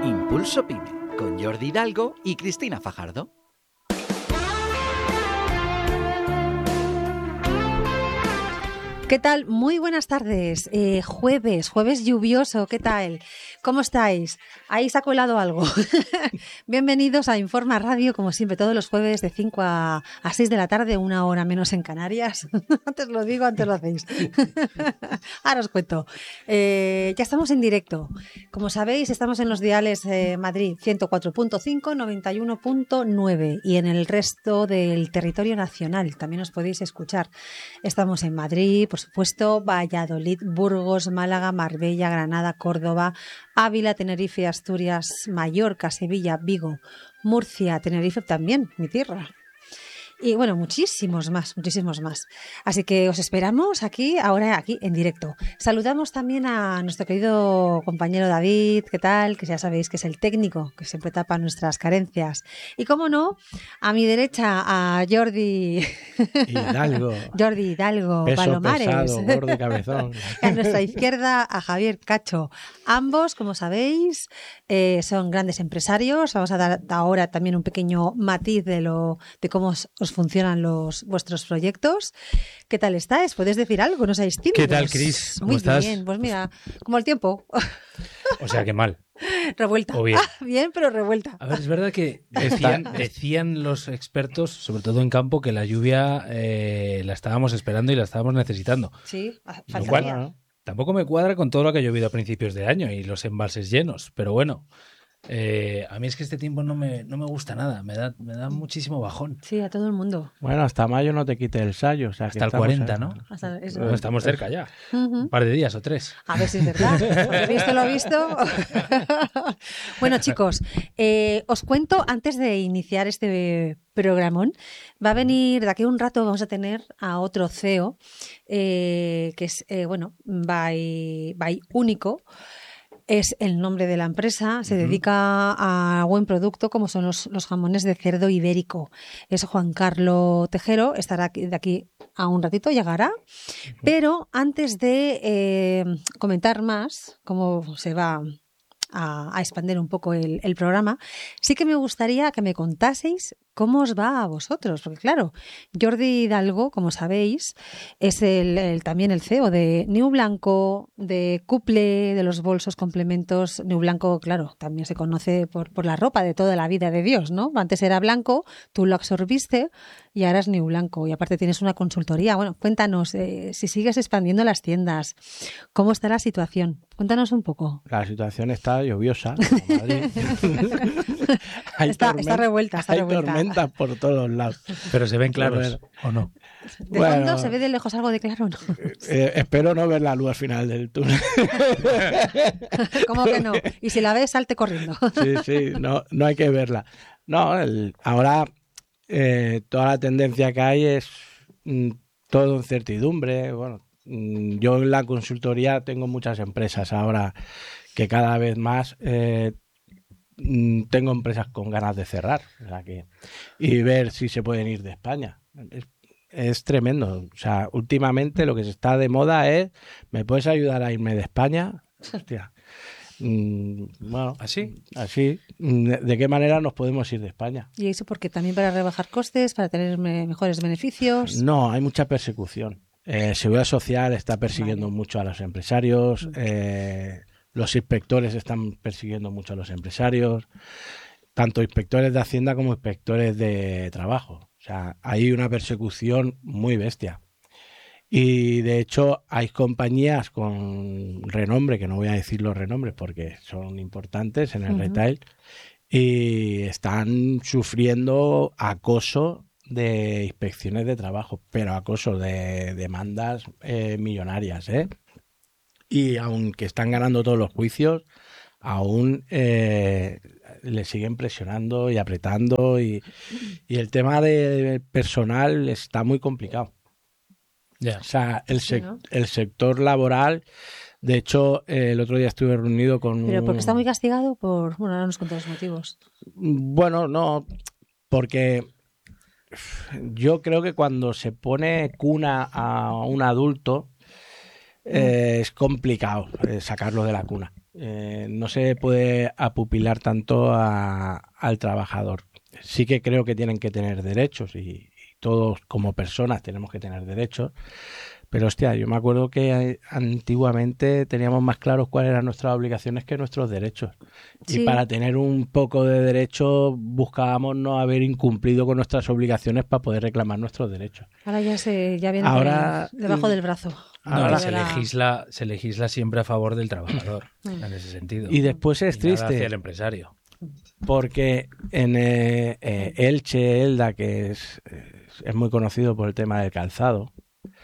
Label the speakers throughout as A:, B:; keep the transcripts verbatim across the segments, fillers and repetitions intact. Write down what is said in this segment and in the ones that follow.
A: Impulso Pyme, con Jordi Hidalgo y Cristina Fajardo.
B: ¿Qué tal? Muy buenas tardes. Eh, jueves, jueves lluvioso. ¿Qué tal? ¿Cómo estáis? Ahí se ha colado algo. Bienvenidos a Informa Radio, como siempre, todos los jueves de cinco a seis de la tarde, una hora menos en Canarias. Antes lo digo, antes lo hacéis. Ahora os cuento. Eh, ya estamos en directo. Como sabéis, estamos en los diales eh, Madrid ciento cuatro punto cinco, noventa y uno punto nueve y en el resto del territorio nacional. También os podéis escuchar. Estamos en Madrid, por supuesto, Valladolid, Burgos, Málaga, Marbella, Granada, Córdoba, Ávila, Tenerife, Asturias, Mallorca, Sevilla, Vigo, Murcia, Tenerife también, mi tierra. Y bueno, muchísimos más, muchísimos más. Así que os esperamos aquí, ahora aquí en directo. Saludamos también a nuestro querido compañero David, ¿qué tal? Que ya sabéis que es el técnico, que siempre tapa nuestras carencias. Y cómo no, a mi derecha a Jordi
C: Hidalgo.
B: Jordi Hidalgo,
C: Peso
B: Palomares.
C: pesado, gordo y cabezón.
B: A nuestra izquierda a Javier Cacho. Ambos, como sabéis, eh, son grandes empresarios. Vamos a dar ahora también un pequeño matiz de lo de cómo os, os funcionan los vuestros proyectos. ¿Qué tal estáis? ¿Podéis decir algo? No seáis tímidos.
C: ¿Qué tal, Cris? ¿Cómo
B: Muy
C: estás?
B: bien, pues mira, como el tiempo.
C: O sea, que mal.
B: Revuelta.
C: O bien.
B: Ah, bien, pero revuelta.
D: A ver, es verdad que decían, decían los expertos, sobre todo en campo, que la lluvia eh, la estábamos esperando y la estábamos necesitando.
B: Sí,
D: Lo cual tampoco me cuadra con todo lo que ha llovido a principios de año y los embalses llenos, pero bueno. Eh, a mí es que este tiempo no me, no me gusta nada, me da, me da muchísimo bajón.
B: Sí, a todo el mundo.
C: Bueno, hasta mayo no te quite el sayo. O sea,
D: hasta
C: que
D: el cuarenta,
C: en...
D: ¿no?
B: Hasta eso.
D: Bueno, estamos cerca ya.
B: Uh-huh.
D: Un par de días o tres.
B: A ver si es verdad. He visto lo visto. Bueno, chicos, eh, os cuento antes de iniciar este programón. Va a venir, de aquí a un rato vamos a tener a otro C E O, eh, que es, eh, bueno, by, by Único. Es el nombre de la empresa, se uh-huh. dedica a buen producto como son los, los jamones de cerdo ibérico. Es Juan Carlos Tejero, estará aquí, de aquí a un ratito, llegará. Uh-huh. Pero antes de eh, comentar más cómo se va a, a expandir un poco el, el programa, sí que me gustaría que me contaseis cómo os va a vosotros, porque claro, Jordi Hidalgo, como sabéis, es el, el, también el C E O de New Blanco, de Couple, de los bolsos complementos. New Blanco, claro, también se conoce por, por la ropa de toda la vida de Dios, ¿no? Antes era blanco, tú lo absorbiste y ahora es New Blanco y aparte tienes una consultoría. Bueno, cuéntanos, eh, si sigues expandiendo las tiendas, ¿cómo está la situación? Cuéntanos un poco.
C: La situación está lluviosa. Madrid.
B: está, está revuelta, está
C: hay
B: revuelta.
C: tormentas por todos lados.
D: Pero se ven claros, ¿o no?
B: ¿De
C: bueno,
B: fondo se ve de lejos algo de claro o no?
C: Eh, espero no ver la luz al final del túnel.
B: ¿Cómo que no? Y si la ves, salte corriendo.
C: Sí, sí, no, no hay que verla. No, el, ahora eh, toda la tendencia que hay es mm, todo incertidumbre. Bueno, mm, yo en la consultoría tengo muchas empresas ahora que cada vez más eh, mm, tengo empresas con ganas de cerrar, o sea que, y ver si se pueden ir de España. Es, es tremendo. O sea, últimamente lo que se está de moda es, ¿me puedes ayudar a irme de España? Hostia. Mm, bueno,
D: ¿así?
C: Así. ¿De qué manera nos podemos ir de España?
B: ¿Y eso porque también para rebajar costes, para tener me- mejores beneficios?
C: No, hay mucha persecución. Eh, Seguridad Social está persiguiendo vale. mucho a los empresarios, eh, los inspectores están persiguiendo mucho a los empresarios, tanto inspectores de Hacienda como inspectores de trabajo. O sea, hay una persecución muy bestia. Y de hecho hay compañías con renombre, que no voy a decir los renombres porque son importantes en el uh-huh. retail, y están sufriendo acoso de inspecciones de trabajo, pero acoso de demandas eh, millonarias, ¿eh? Y aunque están ganando todos los juicios, aún eh, le siguen presionando y apretando, y, y el tema de personal está muy complicado.
D: Yeah.
C: O sea, el,
B: sí,
C: sec-
B: ¿no?
C: el sector laboral, de hecho, eh, el otro día estuve reunido con...
B: Pero porque está muy castigado por... Bueno, ahora nos cuento los motivos.
C: Bueno, no, porque yo creo que cuando se pone cuna a un adulto, eh, es complicado eh, sacarlo de la cuna. Eh, no se puede apupilar tanto a, al trabajador. Sí que creo que tienen que tener derechos y, y todos como personas tenemos que tener derechos. Pero hostia, yo me acuerdo que antiguamente teníamos más claros cuáles eran nuestras obligaciones que nuestros derechos.
B: Sí.
C: Y para tener un poco de derecho buscábamos no haber incumplido con nuestras obligaciones para poder reclamar nuestros derechos.
B: Ahora ya se ya viene
C: Ahora,
B: por- debajo del brazo.
D: No,
C: Ahora-
D: y se legisla, se legisla siempre a favor del trabajador,
B: Mm.
D: en ese sentido.
C: Y después es
D: Y nada hacia
C: triste
D: el empresario.
C: porque en eh, eh, Elche, Elda, que es, es es muy conocido por el tema del calzado,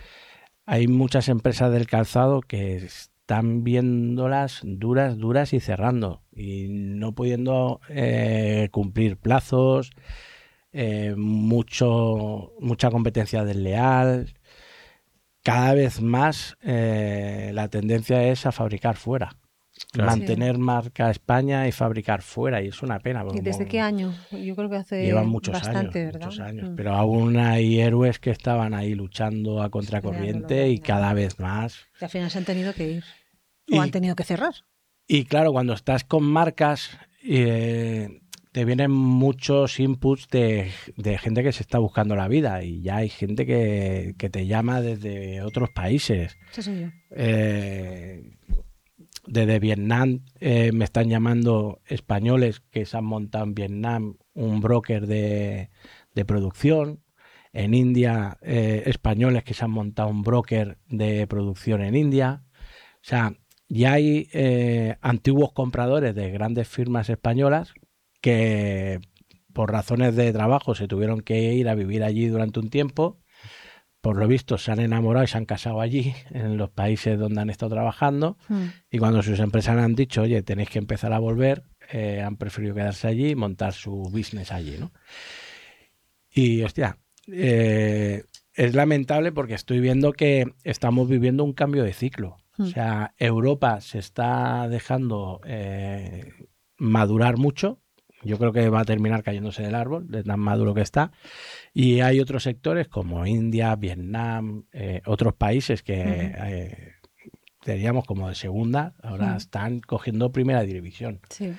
C: hay muchas empresas del calzado que están viéndolas duras, duras y cerrando y no pudiendo eh, cumplir plazos, eh, mucho, mucha competencia desleal. Cada vez más eh, la tendencia es a fabricar fuera,
D: Claro.
C: mantener marca España y fabricar fuera, y es una pena.
B: ¿Y
C: porque
B: desde
C: como-
B: qué año? Yo creo que hace
C: Llevan muchos
B: bastante,
C: años,
B: ¿verdad?
C: muchos años,
B: Mm.
C: pero aún hay héroes que estaban ahí luchando a contracorriente
B: Peleándolo,
C: y cada vez más.
B: Y al final se han tenido que ir.
C: Y-
B: O han tenido que cerrar.
C: Y claro, cuando estás con marcas, eh, te vienen muchos inputs de, de gente que se está buscando la vida y ya hay gente que, que te llama desde otros países.
B: Eso soy yo.
C: Eh, desde Vietnam eh, me están llamando españoles que se han montado en Vietnam un broker de, de producción. En India, eh, españoles que se han montado un broker de producción en India. O sea, ya hay eh, antiguos compradores de grandes firmas españolas que por razones de trabajo se tuvieron que ir a vivir allí durante un tiempo. Por lo visto se han enamorado y se han casado allí, en los países donde han estado trabajando.
B: Mm.
C: Y cuando sus empresas le han dicho, oye, tenéis que empezar a volver, eh, han preferido quedarse allí y montar su business allí, ¿no? Y, hostia, eh, es lamentable porque estoy viendo que estamos viviendo un cambio de ciclo. O sea, Europa se está dejando eh, madurar mucho. Yo creo que va a terminar cayéndose del árbol, de tan maduro que está. Y hay otros sectores como India, Vietnam, eh, otros países que
B: Ujú.
C: eh, teníamos como de segunda, ahora
B: Ujú.
C: están cogiendo primera división.
B: Sí.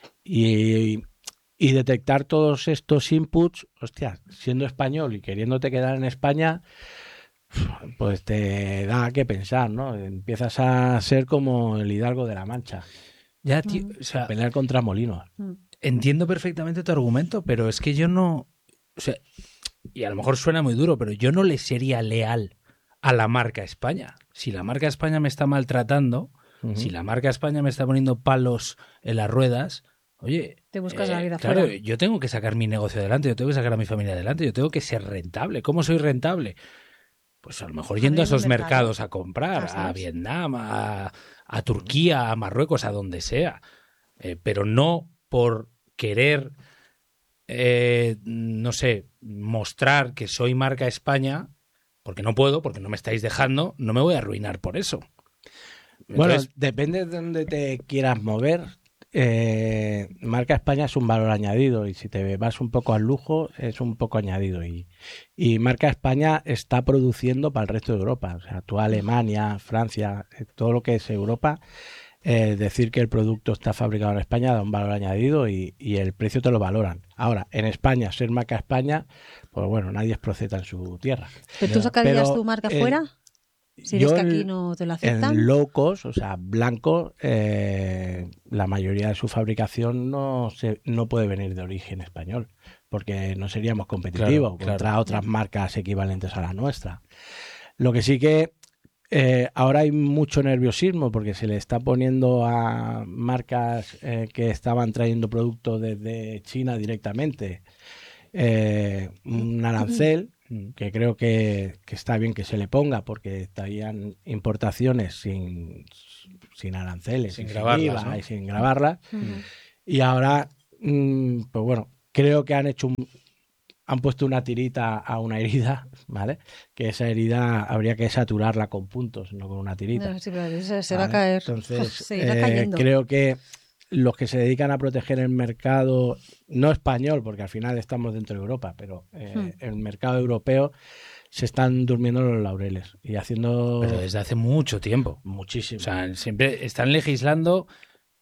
C: Y, y detectar todos estos inputs, hostia, siendo español y queriéndote quedar en España, pues te da que pensar, ¿no? Empiezas a ser como el Hidalgo de la Mancha,
D: Ya, tío,
B: Mm.
D: o sea,
C: pelear contra molinos.
B: Mm.
D: entiendo perfectamente tu argumento, pero es que yo no. O sea, y a lo mejor suena muy duro, pero yo no le sería leal a la marca España. Si la marca España me está maltratando,
C: Ujú.
D: si la marca España me está poniendo palos en las ruedas, oye.
B: Te buscas la vida
D: claro,
B: fuera.
D: yo tengo que sacar mi negocio adelante, yo tengo que sacar a mi familia adelante, yo tengo que ser rentable. ¿Cómo soy rentable? Pues a lo mejor yendo a
B: Abriendo
D: esos
B: mercado.
D: mercados a comprar,
B: Así
D: a
B: es.
D: Vietnam, a, a Turquía, a Marruecos, a donde sea. Eh, pero no por querer, eh, no sé, mostrar que soy marca España, porque no puedo, porque no me estáis dejando, no me voy a arruinar por eso.
C: Bueno,
D: Entonces,
C: depende de dónde te quieras mover. Eh, marca España es un valor añadido y si te vas un poco al lujo es un poco añadido y, y marca España está produciendo para el resto de Europa, o sea, tú Alemania, Francia, eh, todo lo que es Europa, eh, decir que el producto está fabricado en España da un valor añadido y, y el precio te lo valoran. Ahora, en España, ser marca España, pues bueno, nadie es profeta en su tierra.
B: ¿Pero tú sacarías
C: Pero,
B: tu marca
C: eh,
B: fuera? Si
C: Yo
B: ves que
C: en-
B: aquí no te lo aceptan.
C: En low cost, o sea, blanco, eh, la mayoría de su fabricación no se, no puede venir de origen español, porque no seríamos competitivos
D: Claro,
C: contra
D: claro.
C: otras marcas equivalentes a la nuestra. Lo que sí que eh, ahora hay mucho nerviosismo porque se le está poniendo a marcas eh, que estaban trayendo productos desde China directamente eh, un arancel que creo que, que está bien que se le ponga porque estarían importaciones sin, sin aranceles,
D: Sin
C: y
D: grabarlas,
C: I V A
D: ¿no?
C: y sin grabarlas.
B: Ujú.
C: Y ahora, mm, pues bueno, creo que han hecho un, han puesto una tirita a una herida, ¿vale? Que esa herida habría que saturarla con puntos, no con una tirita.
B: No, sí, pero se, se va a
C: ¿vale?
B: caer.
C: Entonces,
B: Se irá
C: eh,
B: cayendo.
C: creo que los que se dedican a proteger el mercado, no español, porque al final estamos dentro de Europa, pero eh,
B: Hmm.
C: el mercado europeo se están durmiendo los laureles y haciendo
D: pero desde hace mucho tiempo.
C: muchísimo.
D: O sea, siempre están legislando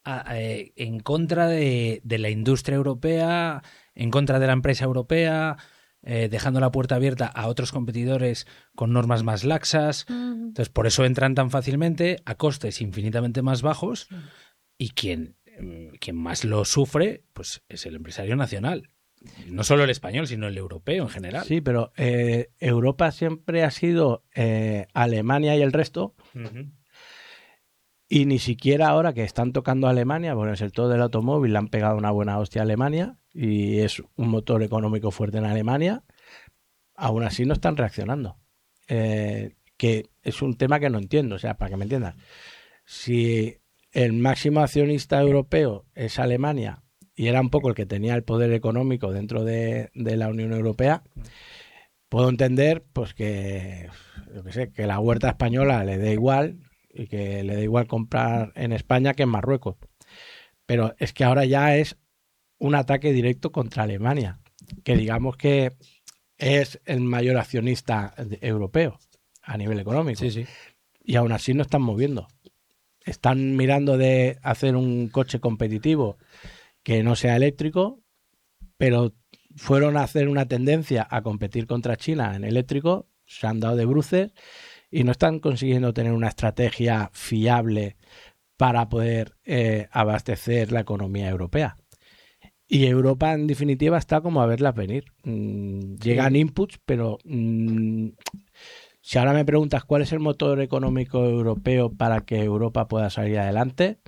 D: a, a, en contra de, de la industria europea, en contra de la empresa europea, eh, dejando la puerta abierta a otros competidores con normas más laxas. Uh-huh. Entonces, por eso entran tan fácilmente a costes infinitamente más bajos uh-huh. y quien, quien más lo sufre pues es el empresario nacional. No solo el español, sino el europeo en general.
C: Sí, pero eh, Europa siempre ha sido eh, Alemania y el resto. Uh-huh. Y ni siquiera ahora que están tocando a Alemania, bueno, en el sector del automóvil le han pegado una buena hostia a Alemania y es un motor económico fuerte en Alemania, aún así no están reaccionando. Eh, que es un tema que no entiendo, o sea, para que me entiendas. Si el máximo accionista europeo es Alemania y era un poco el que tenía el poder económico dentro de, de la Unión Europea, puedo entender pues que, yo qué sé, que la huerta española le dé igual y que le da igual comprar en España que en Marruecos. Pero es que ahora ya es un ataque directo contra Alemania, que digamos que es el mayor accionista europeo a nivel económico.
D: Sí, sí.
C: Y aún así no están moviendo. Están mirando de hacer un coche competitivo que no sea eléctrico, pero fueron a hacer una tendencia a competir contra China en eléctrico, se han dado de bruces y no están consiguiendo tener una estrategia fiable para poder eh, abastecer la economía europea. Y Europa, en definitiva, está como a verlas venir. Mm, llegan sí. inputs, pero mm, si ahora me preguntas cuál es el motor económico europeo para que Europa pueda salir adelante,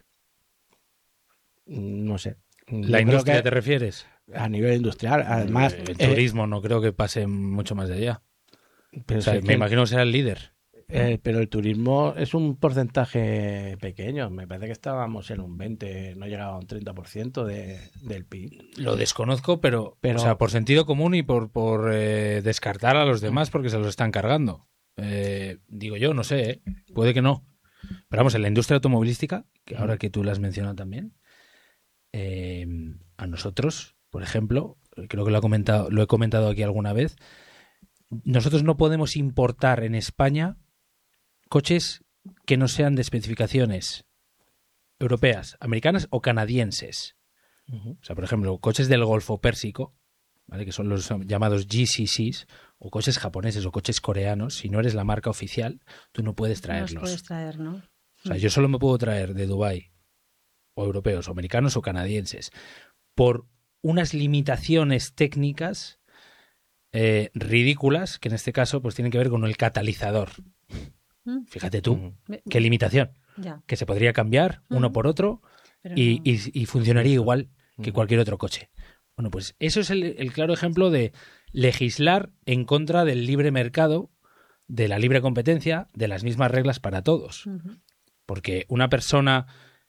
C: no sé.
D: ¿La Yo industria que, te refieres?
C: A nivel industrial, además...
D: El, el turismo eh, no creo que pase mucho más de allá.
C: Pero
D: o sea, me que... imagino que será el líder.
C: Eh, pero el turismo es un porcentaje pequeño. Me parece que estábamos en un veinte, no llegaba a un treinta por ciento de, del P I B.
D: Lo desconozco, pero, pero... O sea, por sentido común y por, por eh, descartar a los demás porque se los están cargando. Eh, digo yo, no sé, ¿eh? Puede que no. Pero vamos, en la industria automovilística, que ahora que tú la has mencionado también, eh, a nosotros, por ejemplo, creo que lo, ha comentado, lo he comentado aquí alguna vez, nosotros no podemos importar en España coches que no sean de especificaciones europeas, americanas o canadienses. Uh-huh. O sea, por ejemplo, coches del Golfo Pérsico, ¿vale? Que son los llamados G C Cs, o coches japoneses o coches coreanos. Si no eres la marca oficial, tú no puedes traerlos.
B: No los puedes traer, ¿no?
D: O sea, yo solo me puedo traer de Dubái, o europeos, o americanos o canadienses, por unas limitaciones técnicas eh, ridículas, que en este caso pues tienen que ver con el catalizador. Fíjate tú, qué limitación. Ya. Que se podría cambiar uno uh-huh. por otro y, no. y, y funcionaría igual que cualquier otro coche. Bueno, pues eso es el, el claro ejemplo de legislar en contra del libre mercado, de la libre competencia, de las mismas reglas para todos. Uh-huh. Porque una persona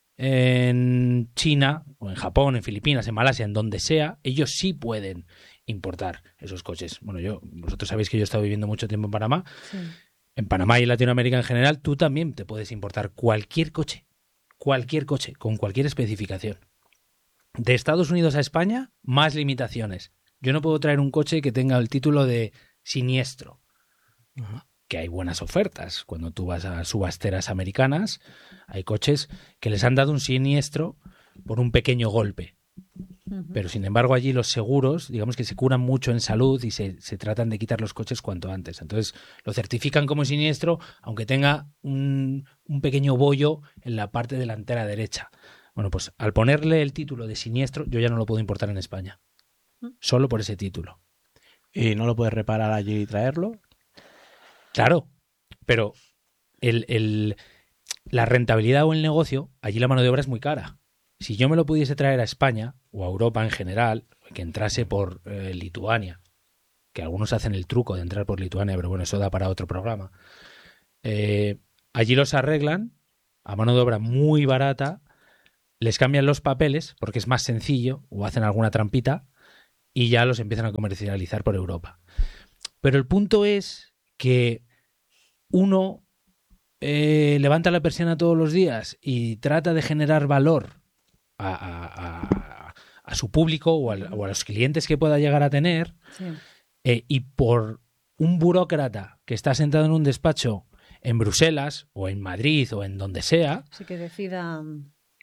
D: en China, o en Japón, en Filipinas, en Malasia, en donde sea, ellos sí pueden importar esos coches. Bueno, yo, vosotros sabéis que yo he estado viviendo mucho tiempo en Panamá. Sí. En Panamá y en Latinoamérica en general, tú también te puedes importar cualquier coche, cualquier coche, con cualquier especificación. De Estados Unidos a España, más limitaciones. Yo no puedo traer un coche que tenga el título de siniestro, uh-huh. que hay buenas ofertas. Cuando tú vas a subasteras americanas, hay coches que les han dado un siniestro por un pequeño golpe. Pero sin embargo allí los seguros, digamos que se curan mucho en salud y se, se tratan de quitar los coches cuanto antes. Entonces lo certifican como siniestro aunque tenga un, un pequeño bollo en la parte delantera derecha. Bueno, pues al ponerle el título de siniestro yo ya no lo puedo importar en España. Solo por ese título.
C: ¿Y no lo puedes reparar allí y traerlo?
D: Claro, pero el, el, la rentabilidad o el negocio, allí la mano de obra es muy cara. Si yo me lo pudiese traer a España o a Europa en general, que entrase por eh, Lituania, que algunos hacen el truco de entrar por Lituania, pero bueno, eso da para otro programa. Eh, allí los arreglan a mano de obra muy barata, les cambian los papeles porque es más sencillo o hacen alguna trampita y ya los empiezan a comercializar por Europa. Pero el punto es que uno eh, levanta la persiana todos los días y trata de generar valor A, a, a, a su público o a, o a los clientes que pueda llegar a tener sí. eh, y por un burócrata que está sentado en un despacho en Bruselas o en Madrid o en donde sea
B: sí que decida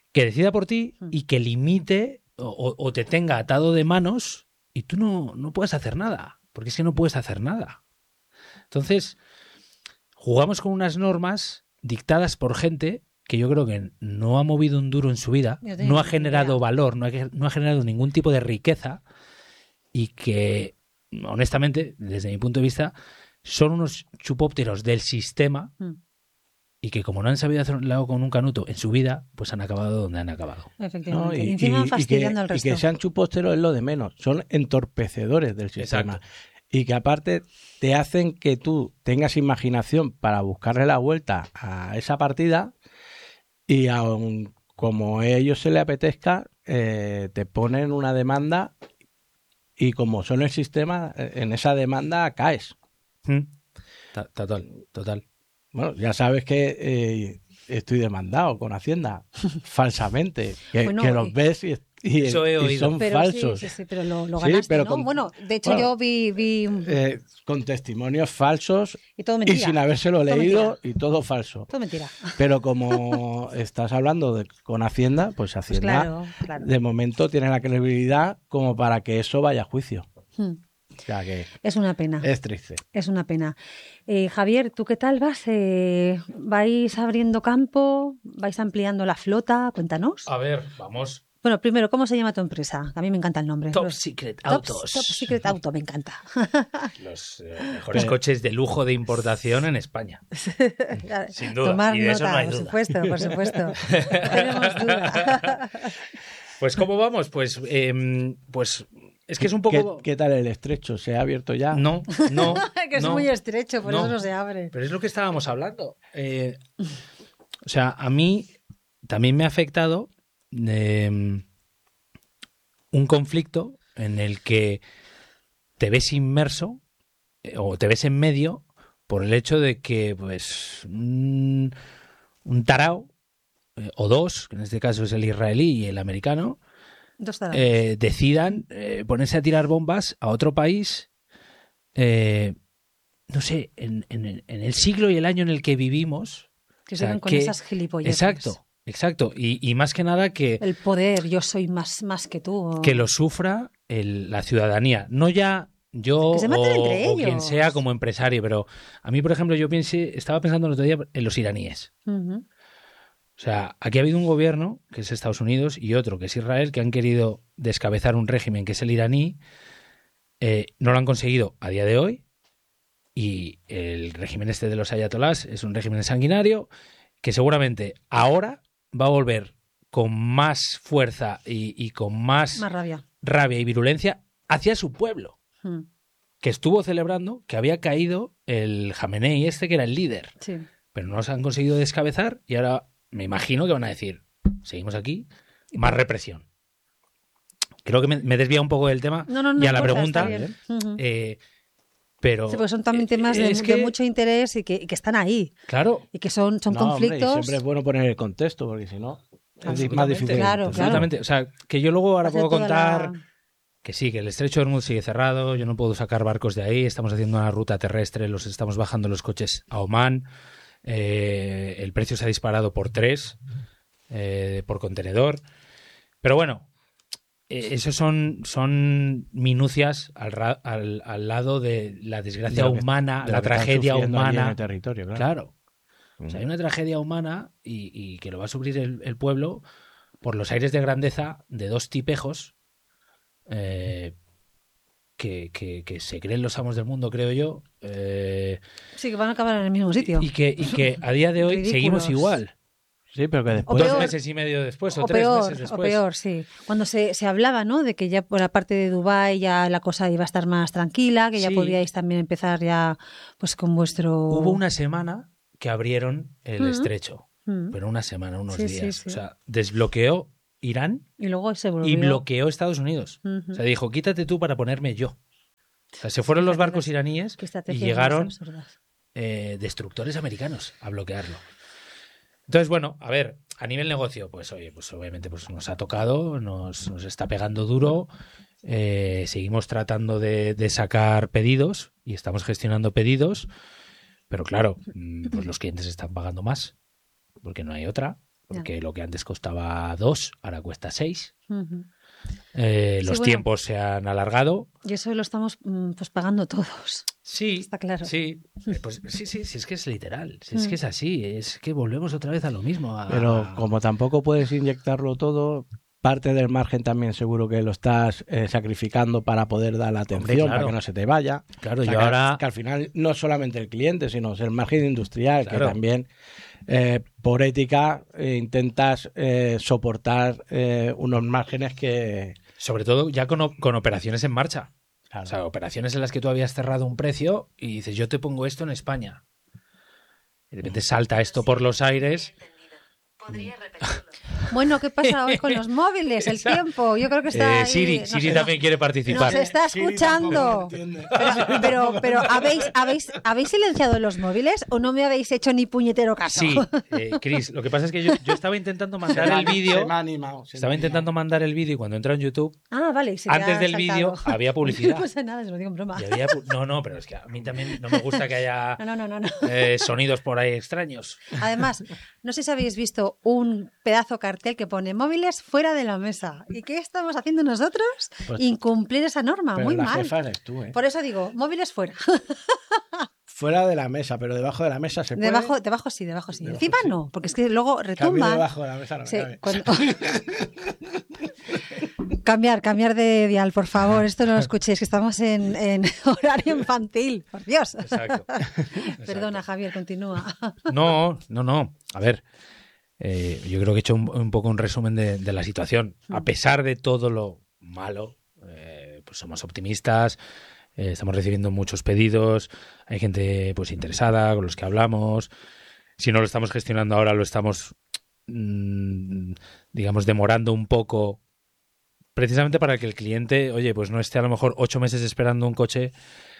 D: que decida por ti y que limite o, o te tenga atado de manos y tú no, no puedes hacer nada, porque es que no puedes hacer nada. Entonces, jugamos con unas normas dictadas por gente que yo creo que no ha movido un duro en su vida, no ha generado valor, no ha, no ha generado ningún tipo de riqueza y que, honestamente, desde mi punto de vista, son unos chupópteros del sistema mm. y que como no han sabido hacerlo con un canuto en su vida, pues han acabado donde han acabado.
B: Efectivamente.
C: No, y,
B: y encima
C: y,
B: fastidiando
C: y que,
B: al resto.
C: Y que sean chupópteros es lo de menos, son entorpecedores del sistema. Exacto. Y que aparte te hacen que tú tengas imaginación para buscarle la vuelta a esa partida y aun como a ellos se les apetezca, eh, te ponen una demanda y como son el sistema, en esa demanda caes.
D: Mm. Total, total.
C: Bueno, ya sabes que eh, estoy demandado con Hacienda falsamente, que,
B: bueno,
C: que los ves y, y,
D: eso he oído.
C: y son
B: pero
C: falsos.
B: Sí, sí, sí, pero lo, lo ganaste, sí, pero ¿no? Con, bueno, de hecho bueno, yo vi... vi...
C: Eh, con testimonios falsos
B: y, todo
C: y sin habérselo
B: todo
C: leído
B: mentira.
C: y todo falso.
B: Todo mentira.
C: Pero como estás hablando de, con Hacienda, pues Hacienda
B: pues claro, claro.
C: de momento tiene la credibilidad como para que eso vaya a juicio.
B: Hmm.
C: O sea que
B: es una pena.
C: Es triste.
B: Es una pena. Eh, Javier, ¿tú qué tal vas? Eh, ¿Vais abriendo campo? ¿Vais ampliando la flota? Cuéntanos.
D: A ver, vamos.
B: Bueno, primero, ¿cómo se llama tu empresa? A mí me encanta el nombre.
D: Top
B: Los...
D: Secret
B: Top,
D: Autos.
B: Top Secret Auto, me encanta.
D: Los eh, mejores coches de lujo de importación en España. Sin duda.
B: Tomar
D: y de
B: nota,
D: eso no hay
B: por
D: duda.
B: supuesto, por supuesto. No tenemos duda.
D: Pues ¿cómo vamos? Pues, eh, pues es que es un poco...
C: ¿Qué, ¿Qué tal el estrecho? ¿Se ha abierto ya?
D: No, no.
B: que es
D: no,
B: muy estrecho, por
D: no.
B: eso no se abre.
D: Pero es lo que estábamos hablando. Eh, o sea, a mí también me ha afectado eh, un conflicto en el que te ves inmerso eh, o te ves en medio por el hecho de que, pues, un, un tarao eh, o dos, que en este caso es el israelí y el americano, Eh, decidan eh, ponerse a tirar bombas a otro país, eh, no sé, en, en, en el siglo y el año en el que vivimos.
B: Que se ven con que, esas gilipolleces.
D: Exacto, exacto. Y, y más que nada que...
B: El poder, yo soy más, más que tú.
D: Que lo sufra el, la ciudadanía. No ya yo
B: que se maten
D: o,
B: entre
D: o
B: ellos.
D: quien sea como empresario, pero a mí, por ejemplo, yo pensé, estaba pensando el otro día en los iraníes.
B: Uh-huh.
D: O sea, aquí ha habido un gobierno, que es Estados Unidos, y otro, que es Israel, que han querido descabezar un régimen que es el iraní. Eh, no lo han conseguido a día de hoy. Y el régimen este de los ayatolás es un régimen sanguinario que seguramente ahora va a volver con más fuerza y, y con más,
B: más rabia.
D: rabia y virulencia hacia su pueblo.
B: Hmm.
D: Que estuvo celebrando que había caído el Jamenei este, que era el líder.
B: Sí.
D: Pero no los han conseguido descabezar y ahora... Me imagino que van a decir, seguimos aquí, más represión. Creo que me, me desvía un poco del tema
B: no, no, no,
D: y a la
B: cosa,
D: pregunta,
B: uh-huh.
D: eh, pero...
B: Sí, porque son también temas de,
D: que,
B: de mucho interés y que, y que están ahí.
D: Claro.
B: Y que son, son
C: no,
B: conflictos...
C: Hombre, y siempre es bueno poner el contexto, porque si no es más difícil.
B: Claro,
D: absolutamente.
B: claro.
D: O sea, que yo luego ahora
B: Hacer
D: puedo contar...
B: la...
D: Que sí, que el estrecho de Hormuz sigue cerrado, yo no puedo sacar barcos de ahí, estamos haciendo una ruta terrestre, los estamos bajando los coches a Omán, eh, el precio se ha disparado por tres... Eh, por contenedor. Pero bueno, eh, eso son, son minucias al, ra- al, al lado de la desgracia
C: de que,
D: humana,
C: de
D: la tragedia humana.
C: En el territorio, claro.
D: claro.
C: Mm.
D: O sea, hay una tragedia humana y, y que lo va a sufrir el, el pueblo por los aires de grandeza de dos tipejos eh, que, que, que se creen los amos del mundo, creo yo. Eh,
B: sí, que van a acabar en el mismo sitio.
D: Y que, y que a día de hoy
B: Ridículos.
D: seguimos igual.
C: Sí, pero que después...
D: Dos meses y medio después o,
B: o
D: tres
B: peor,
D: meses después.
B: O peor, sí. Cuando se, se hablaba, ¿no? De que ya por la parte de Dubái ya la cosa iba a estar más tranquila, que ya
D: sí.
B: podíais también empezar ya pues con vuestro...
D: Hubo una semana que abrieron el
B: Mm.
D: estrecho,
B: Mm.
D: pero una semana, unos
B: Sí,
D: días.
B: sí, sí.
D: O sea, desbloqueó Irán
B: Y luego se volvió...
D: y bloqueó Estados Unidos.
B: Uh-huh.
D: O sea, dijo, quítate tú para ponerme yo. O sea, se fueron los barcos iraníes y llegaron eh, destructores americanos a bloquearlo. Entonces, bueno, a ver, a nivel negocio, pues oye, pues obviamente pues nos ha tocado, nos, nos está pegando duro, eh, seguimos tratando de, de sacar pedidos y estamos gestionando pedidos, pero claro, pues los clientes están pagando más, porque no hay otra. porque yeah. lo que antes costaba dos, ahora cuesta seis.
B: Uh-huh.
D: Eh,
B: sí,
D: los
B: bueno,
D: tiempos se han alargado.
B: Y eso lo estamos pues pagando todos.
D: Sí,
B: está claro.
D: Sí, pues sí, sí, sí, es que es literal, si es que es así, es que volvemos otra vez a lo mismo. A...
C: Pero como tampoco puedes inyectarlo todo, parte del margen también seguro que lo estás eh, sacrificando para poder dar la atención, Hombre, claro. para que no se te vaya.
D: Claro,
C: o sea,
D: yo
C: que,
D: ahora...
C: que al final no solamente el cliente, sino el margen industrial,
D: claro.
C: que también eh, por ética eh, intentas eh, soportar eh, unos márgenes que...
D: Sobre todo ya con, con operaciones en marcha.
C: Claro.
D: O sea, operaciones en las que tú habías cerrado un precio y dices, yo te pongo esto en España. Y de repente salta esto por los aires...
B: Bueno, ¿qué pasa hoy con los móviles? El tiempo, yo creo que está
D: eh,
B: ahí,
D: Siri,
B: no
D: Siri
B: sé,
D: también
B: no,
D: quiere participar.
B: Nos está escuchando. Pero, pero, pero ¿habéis, habéis, ¿habéis silenciado los móviles o no me habéis hecho ni puñetero caso?
D: Sí, eh, Chris, lo que pasa es que yo, yo estaba intentando mandar el vídeo. Estaba intentando mandar el vídeo y cuando entra en YouTube,
B: ah, vale, se
D: antes del vídeo había publicidad.
B: No pasa nada, se lo digo en broma.
D: Y había, no, no, pero es que a mí también no me gusta que haya
B: no, no, no, no.
D: Eh, sonidos por ahí extraños.
B: Además, no sé si habéis visto un pedazo cartel que pone móviles fuera de la mesa. ¿Y qué estamos haciendo nosotros? Pues, incumplir esa norma,
C: pero
B: muy
C: la
B: mal.
C: Jefa eres tú, ¿eh?
B: Por eso digo, móviles fuera.
C: Fuera de la mesa, pero debajo de la mesa se puede.
B: Debajo, debajo sí, debajo sí.
C: Debajo
B: Encima
C: sí.
B: no, porque es que luego retumba.
C: Debajo de la mesa no
B: sí,
C: me
B: cuando... Cambiar, cambiar de dial, por favor. Esto no lo escuchéis, que estamos en, en horario infantil. Por Dios.
D: Exacto.
B: Perdona, Javier, continúa.
D: No, no, no. A ver, eh, yo creo que he hecho un, un poco un resumen de, de la situación. A pesar de todo lo malo, eh, pues somos optimistas. Eh, estamos recibiendo muchos pedidos, hay gente pues interesada con los que hablamos. Si no lo estamos gestionando ahora, lo estamos, mmm, digamos, demorando un poco, precisamente para que el cliente, oye, pues no esté a lo mejor ocho meses esperando un coche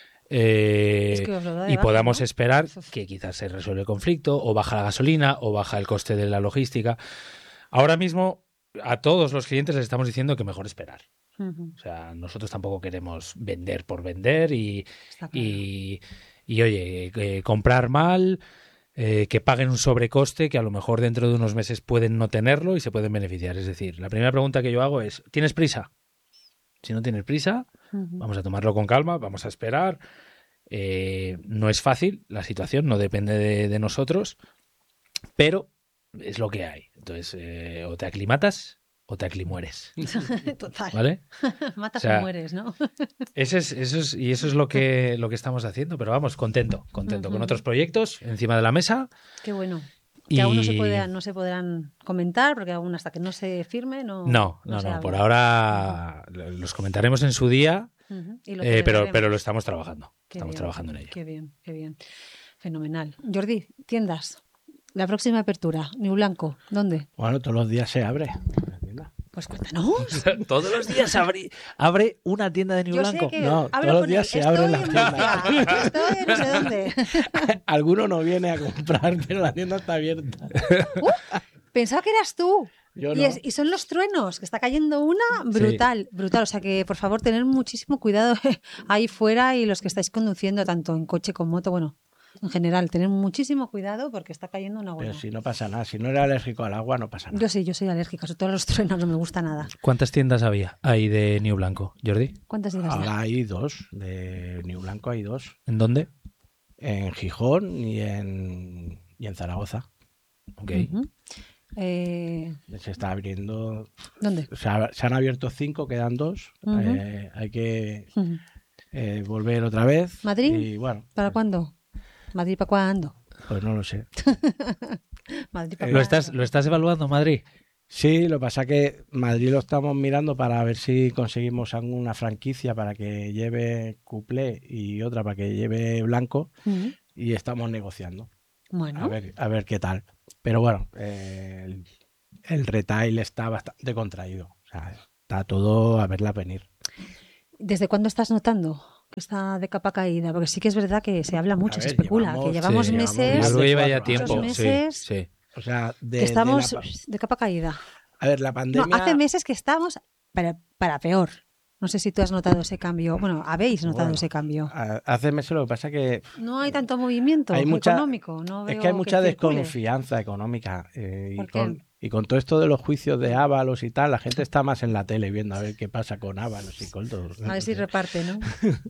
D: eh, es que y baja, podamos ¿no? esperar que quizás se resuelva el conflicto, o baja la gasolina, o baja el coste de la logística. Ahora mismo, a todos los clientes les estamos diciendo que mejor esperar. O sea, nosotros tampoco queremos vender por vender y, claro. y, y oye, eh, comprar mal, eh, que paguen un sobrecoste que a lo mejor dentro de unos meses pueden no tenerlo y se pueden beneficiar. Es decir, la primera pregunta que yo hago es, ¿tienes prisa? Si no tienes prisa, uh-huh. vamos a tomarlo con calma, vamos a esperar. Eh, no es fácil la situación, no depende de, de nosotros, pero es lo que hay. Entonces, eh, o te aclimatas o te aclimueres.
B: Total.
D: ¿Vale?
B: Matas
D: o, sea,
B: o mueres, ¿no?
D: ese es, eso es, y eso es lo que, lo que estamos haciendo, pero vamos, contento, contento, uh-huh. con otros proyectos encima de la mesa.
B: Qué bueno.
D: Y...
B: Que aún no se, puede, no se podrán comentar, porque aún hasta que no se firme no...
D: No, no, no, no por ahora uh-huh. los comentaremos en su día, uh-huh. y lo eh, pero, pero lo estamos trabajando, qué estamos bien, trabajando en ello.
B: Qué bien, qué bien. Fenomenal. Jordi, tiendas. La próxima apertura, New Blanco, ¿dónde?
C: Bueno, todos los días se abre.
B: Pues cuéntanos.
D: Todos los días abre, abre una tienda de New
B: Yo
D: Blanco.
B: Sé que
C: no, todos los días él. se abren las
B: tiendas. Estoy no sé dónde.
C: Alguno no viene a comprar, pero la tienda está abierta.
B: Uh, pensaba que eras tú.
C: Yo
B: y,
C: no.
B: es, y son los truenos, que está cayendo una brutal, sí. brutal. O sea que, por favor, tener muchísimo cuidado ahí fuera y los que estáis conduciendo, tanto en coche como moto, bueno... En general, tener muchísimo cuidado porque está cayendo una buena.
C: Pero si no pasa nada, si no eres alérgico al agua, no pasa nada.
B: Yo sí, yo soy alérgica, sobre todo a los truenos, no me gusta nada.
D: ¿Cuántas tiendas había ahí de New Blanco, Jordi?
B: ¿Cuántas tiendas
C: Ahora hay dos, de New Blanco hay dos.
D: ¿En dónde?
C: En Gijón y en, y en Zaragoza.
D: Ok.
B: Uh-huh. Eh...
C: Se está abriendo...
B: ¿Dónde?
C: Se, ha, se han abierto cinco, quedan dos. Uh-huh. Eh, hay que uh-huh. eh, volver otra vez.
B: ¿Madrid?
C: Y, bueno,
B: ¿Para cuándo? ¿Madrid para cuándo?
C: Pues no lo sé.
B: Madrid para
D: ¿Lo estás, ¿Lo estás evaluando, Madrid?
C: Sí, lo que pasa es que Madrid lo estamos mirando para ver si conseguimos alguna franquicia para que lleve Cuplé y otra para que lleve Blanco, uh-huh. y estamos negociando.
B: Bueno.
C: A ver, a ver qué tal. Pero bueno, eh, el, el retail está bastante contraído. O sea, está todo a verla venir.
B: ¿Desde cuándo estás notando que está de capa caída? Porque sí que es verdad que se habla mucho,
C: ver,
B: se especula,
C: llevamos,
B: que llevamos
D: sí,
B: meses...
D: Yo creo que lleva ya tiempo,
B: meses,
D: sí, sí.
C: O sea, de,
B: que estamos
C: de, la,
B: de capa caída.
C: A ver, la pandemia...
B: No, hace meses que estamos para, para peor. No sé si tú has notado ese cambio. Bueno, habéis notado
C: Bueno,
B: ese cambio.
C: a- Hace meses lo que pasa es que
B: No hay tanto movimiento
C: hay mucha-
B: económico. No
C: es
B: veo
C: que hay mucha
B: circule.
C: desconfianza económica eh, y,
B: ¿Por qué?
C: con, y con todo esto de los juicios de Ábalos y tal, la gente está más en la tele viendo a ver qué pasa con Ábalos y con todo.
B: A ver si reparte, ¿no?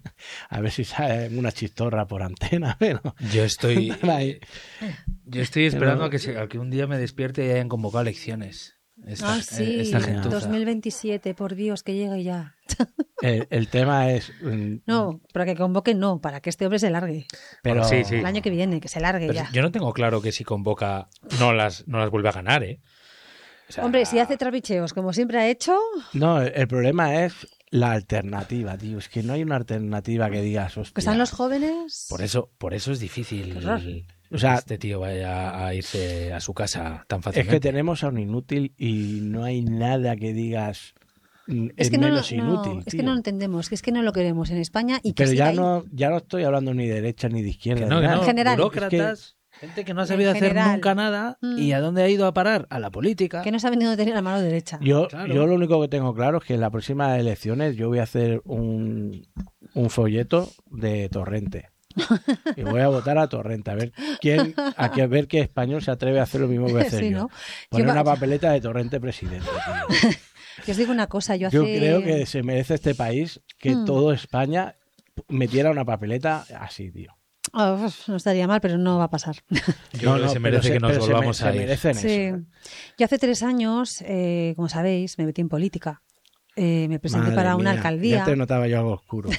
C: A ver si sale una chistorra por antena, pero
D: Yo estoy,
C: ahí.
D: yo estoy esperando
C: Pero-
D: a que, se- a que un día me despierte y hayan convocado elecciones. Esta,
B: Ah, sí.
D: esta gentuza.
B: dos mil veintisiete, por Dios, que llegue ya.
C: el, el tema es mm,
B: No, para que convoque no, para que este hombre se largue.
C: pero
D: Sí, sí.
B: El año que viene, que se largue
D: Pero
B: ya.
D: yo no tengo claro que si convoca no las, no las vuelve a ganar, ¿eh? O sea,
B: Hombre, si hace trapicheos, como siempre ha hecho,
C: no, el, el problema es la alternativa, tío. Es que no hay una alternativa que digas, hostia.
B: que están los jóvenes.
D: Por eso, por eso es difícil
B: Qué horror.
C: O sea,
D: que este tío vaya a irse a su casa tan
C: es
D: fácilmente.
C: que tenemos a un inútil y no hay nada que digas mm,
B: Es
C: es
B: que, no,
C: menos
B: no,
C: inútil.
B: es que
C: tío.
B: no lo entendemos, que es que no lo queremos en España y que
C: Pero
B: siga
C: ya
B: ahí.
C: no, ya no estoy hablando ni de derecha ni de izquierda.
D: Que
C: ni
D: no, que
C: nada.
D: no.
B: En general.
D: Burócratas, gente que no ha
B: En
D: sabido hacer
B: general.
D: nunca nada.
B: Mm.
D: ¿Y a dónde ha ido a parar? A la política.
B: Que no se ha venido a tener la mano derecha.
C: Yo,
D: Claro.
C: yo lo único que tengo claro es que en las próximas elecciones yo voy a hacer un, un folleto de Torrente. Y voy a votar a Torrente, a ver quién, a que, ver qué español se atreve a hacer lo mismo que voy a hacer
B: Sí,
C: yo.
B: ¿no?
C: Poner
B: Yo
C: una
B: va-
C: papeleta de Torrente presidente. tío.
B: Que os digo una cosa, yo hace...
C: Yo creo que se merece este país que
B: Mm.
C: todo España metiera una papeleta así, tío.
B: Oh, uf, no estaría mal, pero no va a pasar.
D: Yo creo que se
C: pero
D: merece
C: se-
D: que nos
C: pero se me-
D: volvamos
C: se
D: a ir.
C: merecen
B: Sí.
C: eso.
B: Yo hace tres años, eh, como sabéis, me metí en política. Eh, me presenté
C: Madre
B: para una
C: mía,
B: alcaldía.
C: Ya te notaba yo algo oscuro.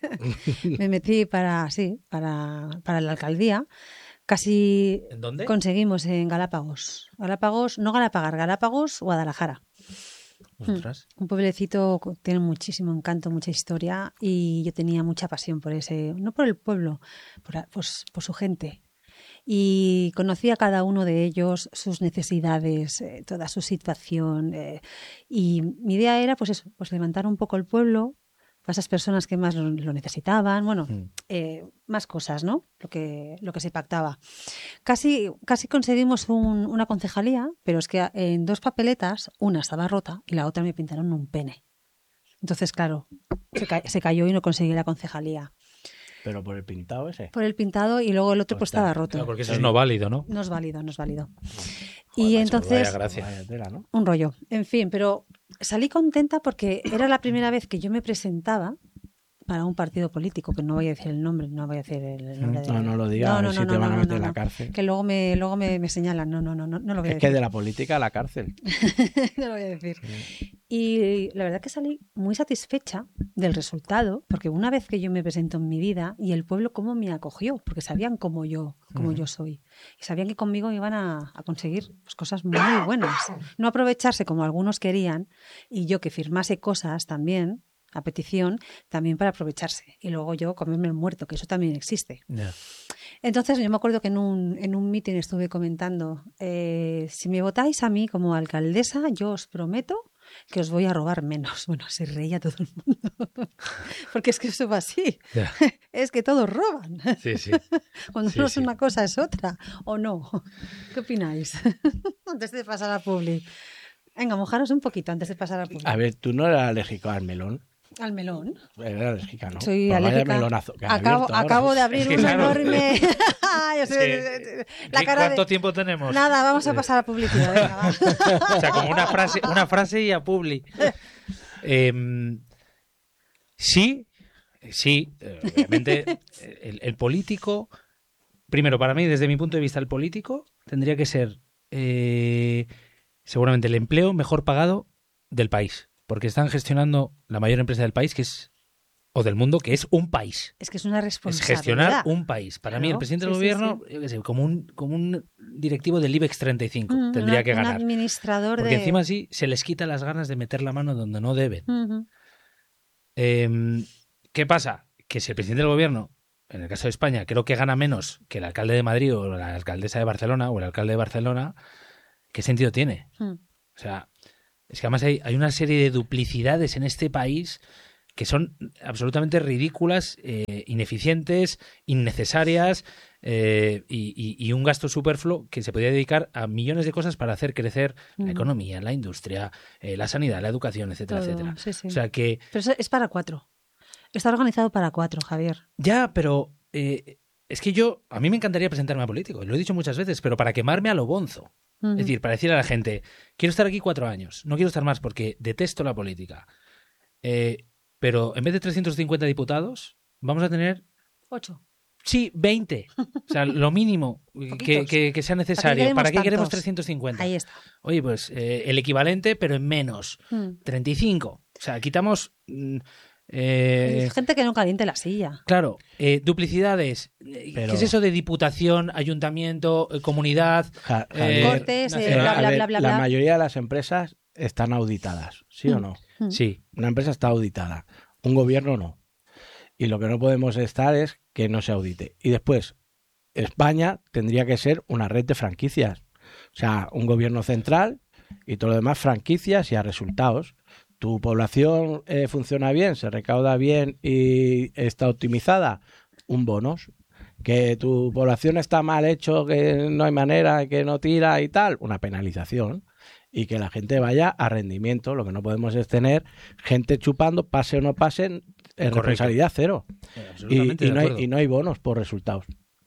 B: Me metí para, sí, para, para la alcaldía. Casi
D: ¿En dónde?
B: conseguimos en Galápagos. Galápagos, no Galapagar, Galápagos, Guadalajara.
D: Ostras.
B: Un pueblecito que tiene muchísimo encanto, mucha historia y yo tenía mucha pasión por ese, no por el pueblo, por, la- pues, por su gente. Y conocí a cada uno de ellos, sus necesidades, eh, toda su situación. eh, y mi idea era, pues eso, pues levantar un poco el pueblo para esas personas que más lo, lo necesitaban. Bueno,
D: Mm.
B: eh, más cosas, ¿no? Lo que, lo que se pactaba. Casi, casi conseguimos un- una concejalía, pero es que en dos papeletas, una estaba rota y la otra me pintaron un pene. Entonces, claro, se, ca- se cayó y no conseguí la concejalía.
C: Pero por el pintado ese.
B: Por el pintado y luego el otro pues
C: Ostras,
B: estaba roto.
D: Claro, porque eso es no válido, ¿no?
B: No es válido, no es válido.
D: Joder,
B: Y
D: macho,
B: entonces,
D: vaya gracia.
C: Vaya tela, ¿no?
B: un rollo. En fin, pero salí contenta porque era la primera vez que yo me presentaba para un partido político, que no voy a decir el nombre, no voy a decir el nombre. de-
C: No, no lo digas, a ver si te van a meter en la cárcel.
B: Que luego me, luego me, me señalan. No, no, no, no, no lo voy a
C: Es que
B: decir.
C: de la política a la cárcel.
B: No lo voy a decir. Y la verdad que salí muy satisfecha del resultado, porque una vez que yo me presento en mi vida y el pueblo cómo me acogió, porque sabían cómo yo, cómo
D: Ujú.
B: yo soy. Y sabían que conmigo iban a, a conseguir pues, cosas muy buenas. No aprovecharse como algunos querían y yo que firmase cosas también, a petición, también para aprovecharse. Y luego yo comerme el muerto, que eso también existe.
D: Ya.
B: Entonces yo me acuerdo que en un, en un meeting estuve comentando, eh, si me votáis a mí como alcaldesa, yo os prometo que os voy a robar menos. Bueno, se reía todo el mundo, porque es que eso va así,
D: Ya.
B: es que todos roban.
D: Sí, sí.
B: Cuando
D: Sí,
B: no es
D: sí.
B: una cosa es otra, ¿o no? ¿Qué opináis? Antes de pasar a Publi. Venga, mojaros un poquito antes de pasar a Publi.
C: A ver, tú no eras alérgico al melón.
B: Al melón.
C: Eres alérgica, ¿no?
B: Soy
C: Pues vaya
B: alérgica.
C: melonazo que has
B: Acabo,
C: abierto ahora.
B: acabo de abrir
D: Es que
B: uno
D: claro.
B: enorme. Yo
D: Es
B: sé-
D: que-
B: la
D: ¿Qué-
B: cara de-
D: ¿Cuánto tiempo tenemos?
B: Nada, vamos a pasar a publicidad. Venga, va.
D: O sea, como una frase, una frase y a publi. Em, sí, sí, eh, obviamente el, el político, primero para mí, desde mi punto de vista, el político tendría que ser eh, seguramente el empleo mejor pagado del país, porque están gestionando la mayor empresa del país, que es, o del mundo, que es un país.
B: Es que es una
D: Es
B: responsabilidad.
D: gestionar un país. Para mí, el
B: Claro,
D: presidente
B: sí,
D: del
B: sí,
D: gobierno, yo qué sé, como un, como un directivo del IBEX treinta y cinco,
B: Mm,
D: tendría
B: una-
D: que
B: Un
D: ganar.
B: administrador
D: Porque
B: de...
D: encima así se les quita las ganas de meter la mano donde no deben.
B: Ujú.
D: Eh, ¿Qué pasa? Que si el presidente del gobierno, en el caso de España, creo que gana menos que el alcalde de Madrid o la alcaldesa de Barcelona o el alcalde de Barcelona, ¿qué sentido tiene?
B: Mm.
D: O sea, es que además hay, hay una serie de duplicidades en este país que son absolutamente ridículas, eh, ineficientes, innecesarias eh, y, y, y un gasto superfluo que se podría dedicar a millones de cosas para hacer crecer mm. la economía, la industria, eh, la sanidad, la educación, etcétera,
B: Todo,
D: etcétera.
B: Sí, sí.
D: O sea que...
B: Pero es para cuatro. Está organizado para cuatro, Javier.
D: Ya, pero eh, es que yo, a mí me encantaría presentarme a político, lo he dicho muchas veces, pero para quemarme a lo bonzo. Uh-huh. Es decir, para decirle a la gente, quiero estar aquí cuatro años, no quiero estar más porque detesto la política. Eh, pero en vez de trescientos cincuenta diputados, vamos a tener...
B: Ocho.
D: Sí, veinte. O sea, lo mínimo que, que, que sea necesario. ¿Para qué, ¿Para qué queremos trescientos cincuenta?
B: Ahí está.
D: Oye, pues eh, el equivalente, pero en menos. Mm. treinta y cinco. O sea, quitamos... Mm,
B: Eh, es gente que no caliente la silla.
D: Claro, eh, duplicidades. Pero... ¿Qué es eso de diputación, ayuntamiento, eh, comunidad?
B: Ja, eh, Cortes, eh, bla, bla, bla, bla, bla.
C: La mayoría de las empresas están auditadas, ¿sí mm. o no?
B: Mm.
D: Sí.
C: Una empresa está auditada, un gobierno no. Y lo que no podemos estar es que no se audite. Y después, España tendría que ser una red de franquicias. O sea, un gobierno central y todo lo demás franquicias y a resultados. ¿Tu población eh, funciona bien, se recauda bien y está optimizada? Un bonus. ¿Que tu población está mal hecho, que no hay manera, que no tira y tal? Una penalización. Y que la gente vaya a rendimiento. Lo que no podemos es tener gente chupando, pase o no pase, es responsabilidad cero.
D: Eh,
C: y, y, no hay, y no hay bonos por resultados.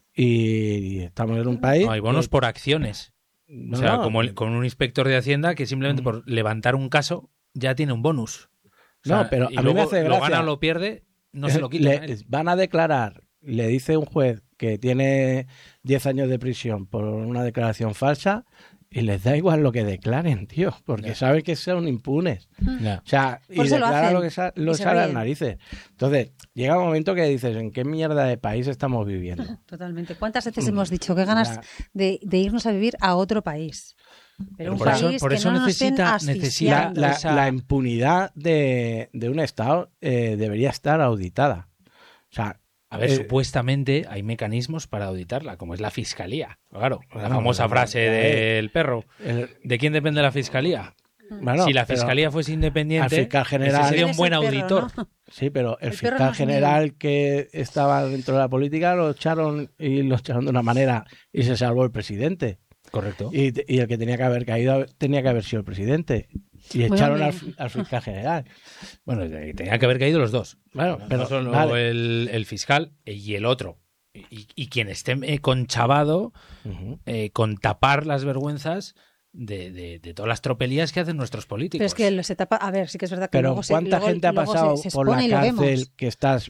C: Y, y estamos en un país...
D: No hay bonos
C: que...
D: por acciones.
C: No,
D: o sea,
C: no.
D: como el, con un inspector de Hacienda que simplemente mm. por levantar un caso ya tiene un bonus. O sea,
C: no, pero
D: y
C: a mí
D: luego
C: me hace gracia.
D: Lo gana o lo pierde, no se lo quitan.
C: Le,
D: a él.
C: Van a declarar, le dice un juez que tiene diez años de prisión por una declaración falsa y les da igual lo que declaren, tío, porque
D: ya.
C: saben que son impunes.
D: Ya.
C: O sea,
B: por
C: y declaran lo, lo que sa lo sale a las narices. Entonces, llega un momento que dices, ¿en qué mierda de país estamos viviendo?
B: Totalmente. ¿Cuántas veces hemos dicho qué ganas de, de irnos a vivir a otro país? Pero un
D: por
B: país
D: eso, por
B: que
D: eso
B: no
D: necesita,
B: nos
D: necesita
C: la, la,
D: esa...
C: la impunidad de, de un Estado eh, debería estar auditada. O sea,
D: a ver,
C: eh,
D: supuestamente hay mecanismos para auditarla, como es la fiscalía. Claro, la
C: no,
D: famosa
C: no,
D: frase
C: no, no,
D: del perro.
C: El,
D: ¿De quién depende la fiscalía?
C: Bueno,
D: si la fiscalía fuese independiente,
C: al fiscal general,
D: ese sería un buen
B: perro,
D: auditor.
B: ¿no?
C: Sí, pero el,
B: el
C: fiscal
B: no
C: general mío. que estaba dentro de la política lo echaron y lo echaron de una manera y se salvó el presidente.
D: Correcto.
C: Y, y el que tenía que haber caído tenía que haber sido el presidente. Y bueno, echaron al, al fiscal general.
D: Bueno, tenía que haber caído los dos.
C: Bueno,
D: no
C: pero
D: solo
C: vale.
D: el, el fiscal y el otro. Y, y quien esté eh, conchavado uh-huh. eh, con tapar las vergüenzas de, de, de todas las tropelías que hacen nuestros políticos.
B: Pero es que se tapa, a ver, sí que es verdad que
C: pero
B: luego
C: ¿cuánta
B: se, luego,
C: gente ha pasado
B: se, se
C: por la cárcel
B: que
C: que estás,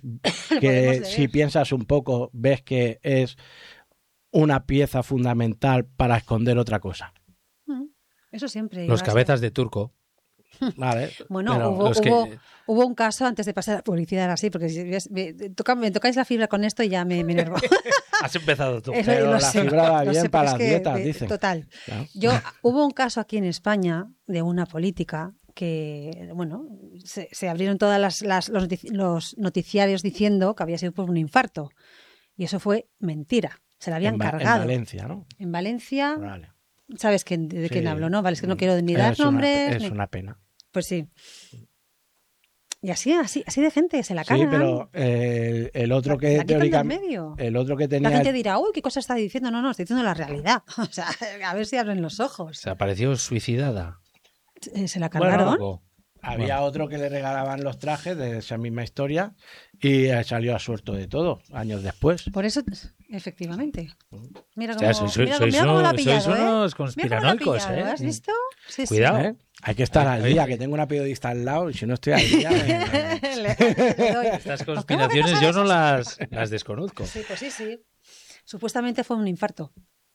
C: que si piensas un poco, ves que es una pieza fundamental para esconder otra cosa?
B: Eso siempre.
D: Los cabezas de turco.
C: Vale,
B: bueno, hubo,
D: que...
B: hubo, hubo un caso antes de pasar a la publicidad así, porque si ves, me, toca, me tocáis la fibra con esto y ya me, me enervo.
D: Has empezado tú.
C: Eso, pero la sé, fibra va bien
B: sé,
C: para las
B: que,
C: dietas,
B: me,
C: dicen.
B: Total.
C: ¿No?
B: Yo, hubo un caso aquí en España de una política que, bueno, se, se abrieron todas las, las los, notici los noticiarios diciendo que había sido por un infarto. Y eso fue mentira. Se la habían
C: en
B: cargado.
C: En Valencia, ¿no?
B: En Valencia.
C: Vale.
B: ¿Sabes quién, de
C: sí.
B: quién hablo, no? Vale, es que no quiero ni dar
C: es
B: nombres.
C: Una, es
B: ni...
C: una pena.
B: Pues sí. Y así, así, así de gente, se la cargan.
C: Sí, pero eh, el otro que
B: la
C: teóricamente, el otro que tenía,
B: la gente dirá, uy, qué cosa está diciendo. No, no, estoy diciendo la realidad. O sea, a ver si abren los ojos.
D: Se apareció suicidada.
B: Se la cargaron.
C: Bueno, había bueno. otro que le regalaban los trajes de esa misma historia y salió absuelto de todo años después.
B: Por eso, efectivamente. Mira cómo,
D: o sea, sois,
B: mira,
D: sois,
B: mira cómo la ha pillado,
D: sois unos
B: ¿eh?
D: conspiranoicos, ¿eh?
B: ¿Has visto? Sí,
D: Cuidado.
B: sí.
C: ¿Eh? Hay que estar al día, que tengo una periodista al lado y si no estoy al día... Me...
B: le, le doy.
D: Estas conspiraciones yo no las, las desconozco.
B: Sí, pues sí, sí. Supuestamente fue un infarto.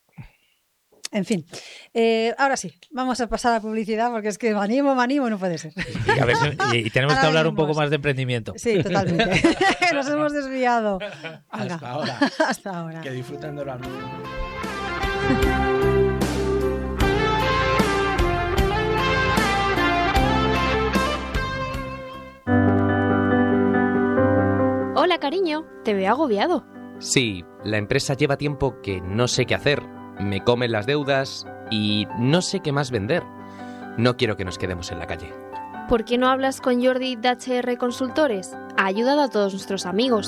B: En fin, eh, ahora sí, vamos a pasar a la publicidad porque es que me animo, me animo, no puede ser.
D: Y, a ver, y, y tenemos ahora que hablar venimos. un poco más de emprendimiento.
B: Sí, totalmente. Nos hemos desviado.
C: Hasta
B: Venga.
C: ahora.
B: Hasta ahora.
C: Que disfruten de la luz.
E: Hola, cariño, te veo agobiado.
F: Sí, la empresa lleva tiempo que no sé qué hacer. Me comen las deudas y no sé qué más vender. No quiero que nos quedemos en la calle.
E: ¿Por qué no hablas con Jordi de H R Consultores? Ha ayudado a todos nuestros amigos.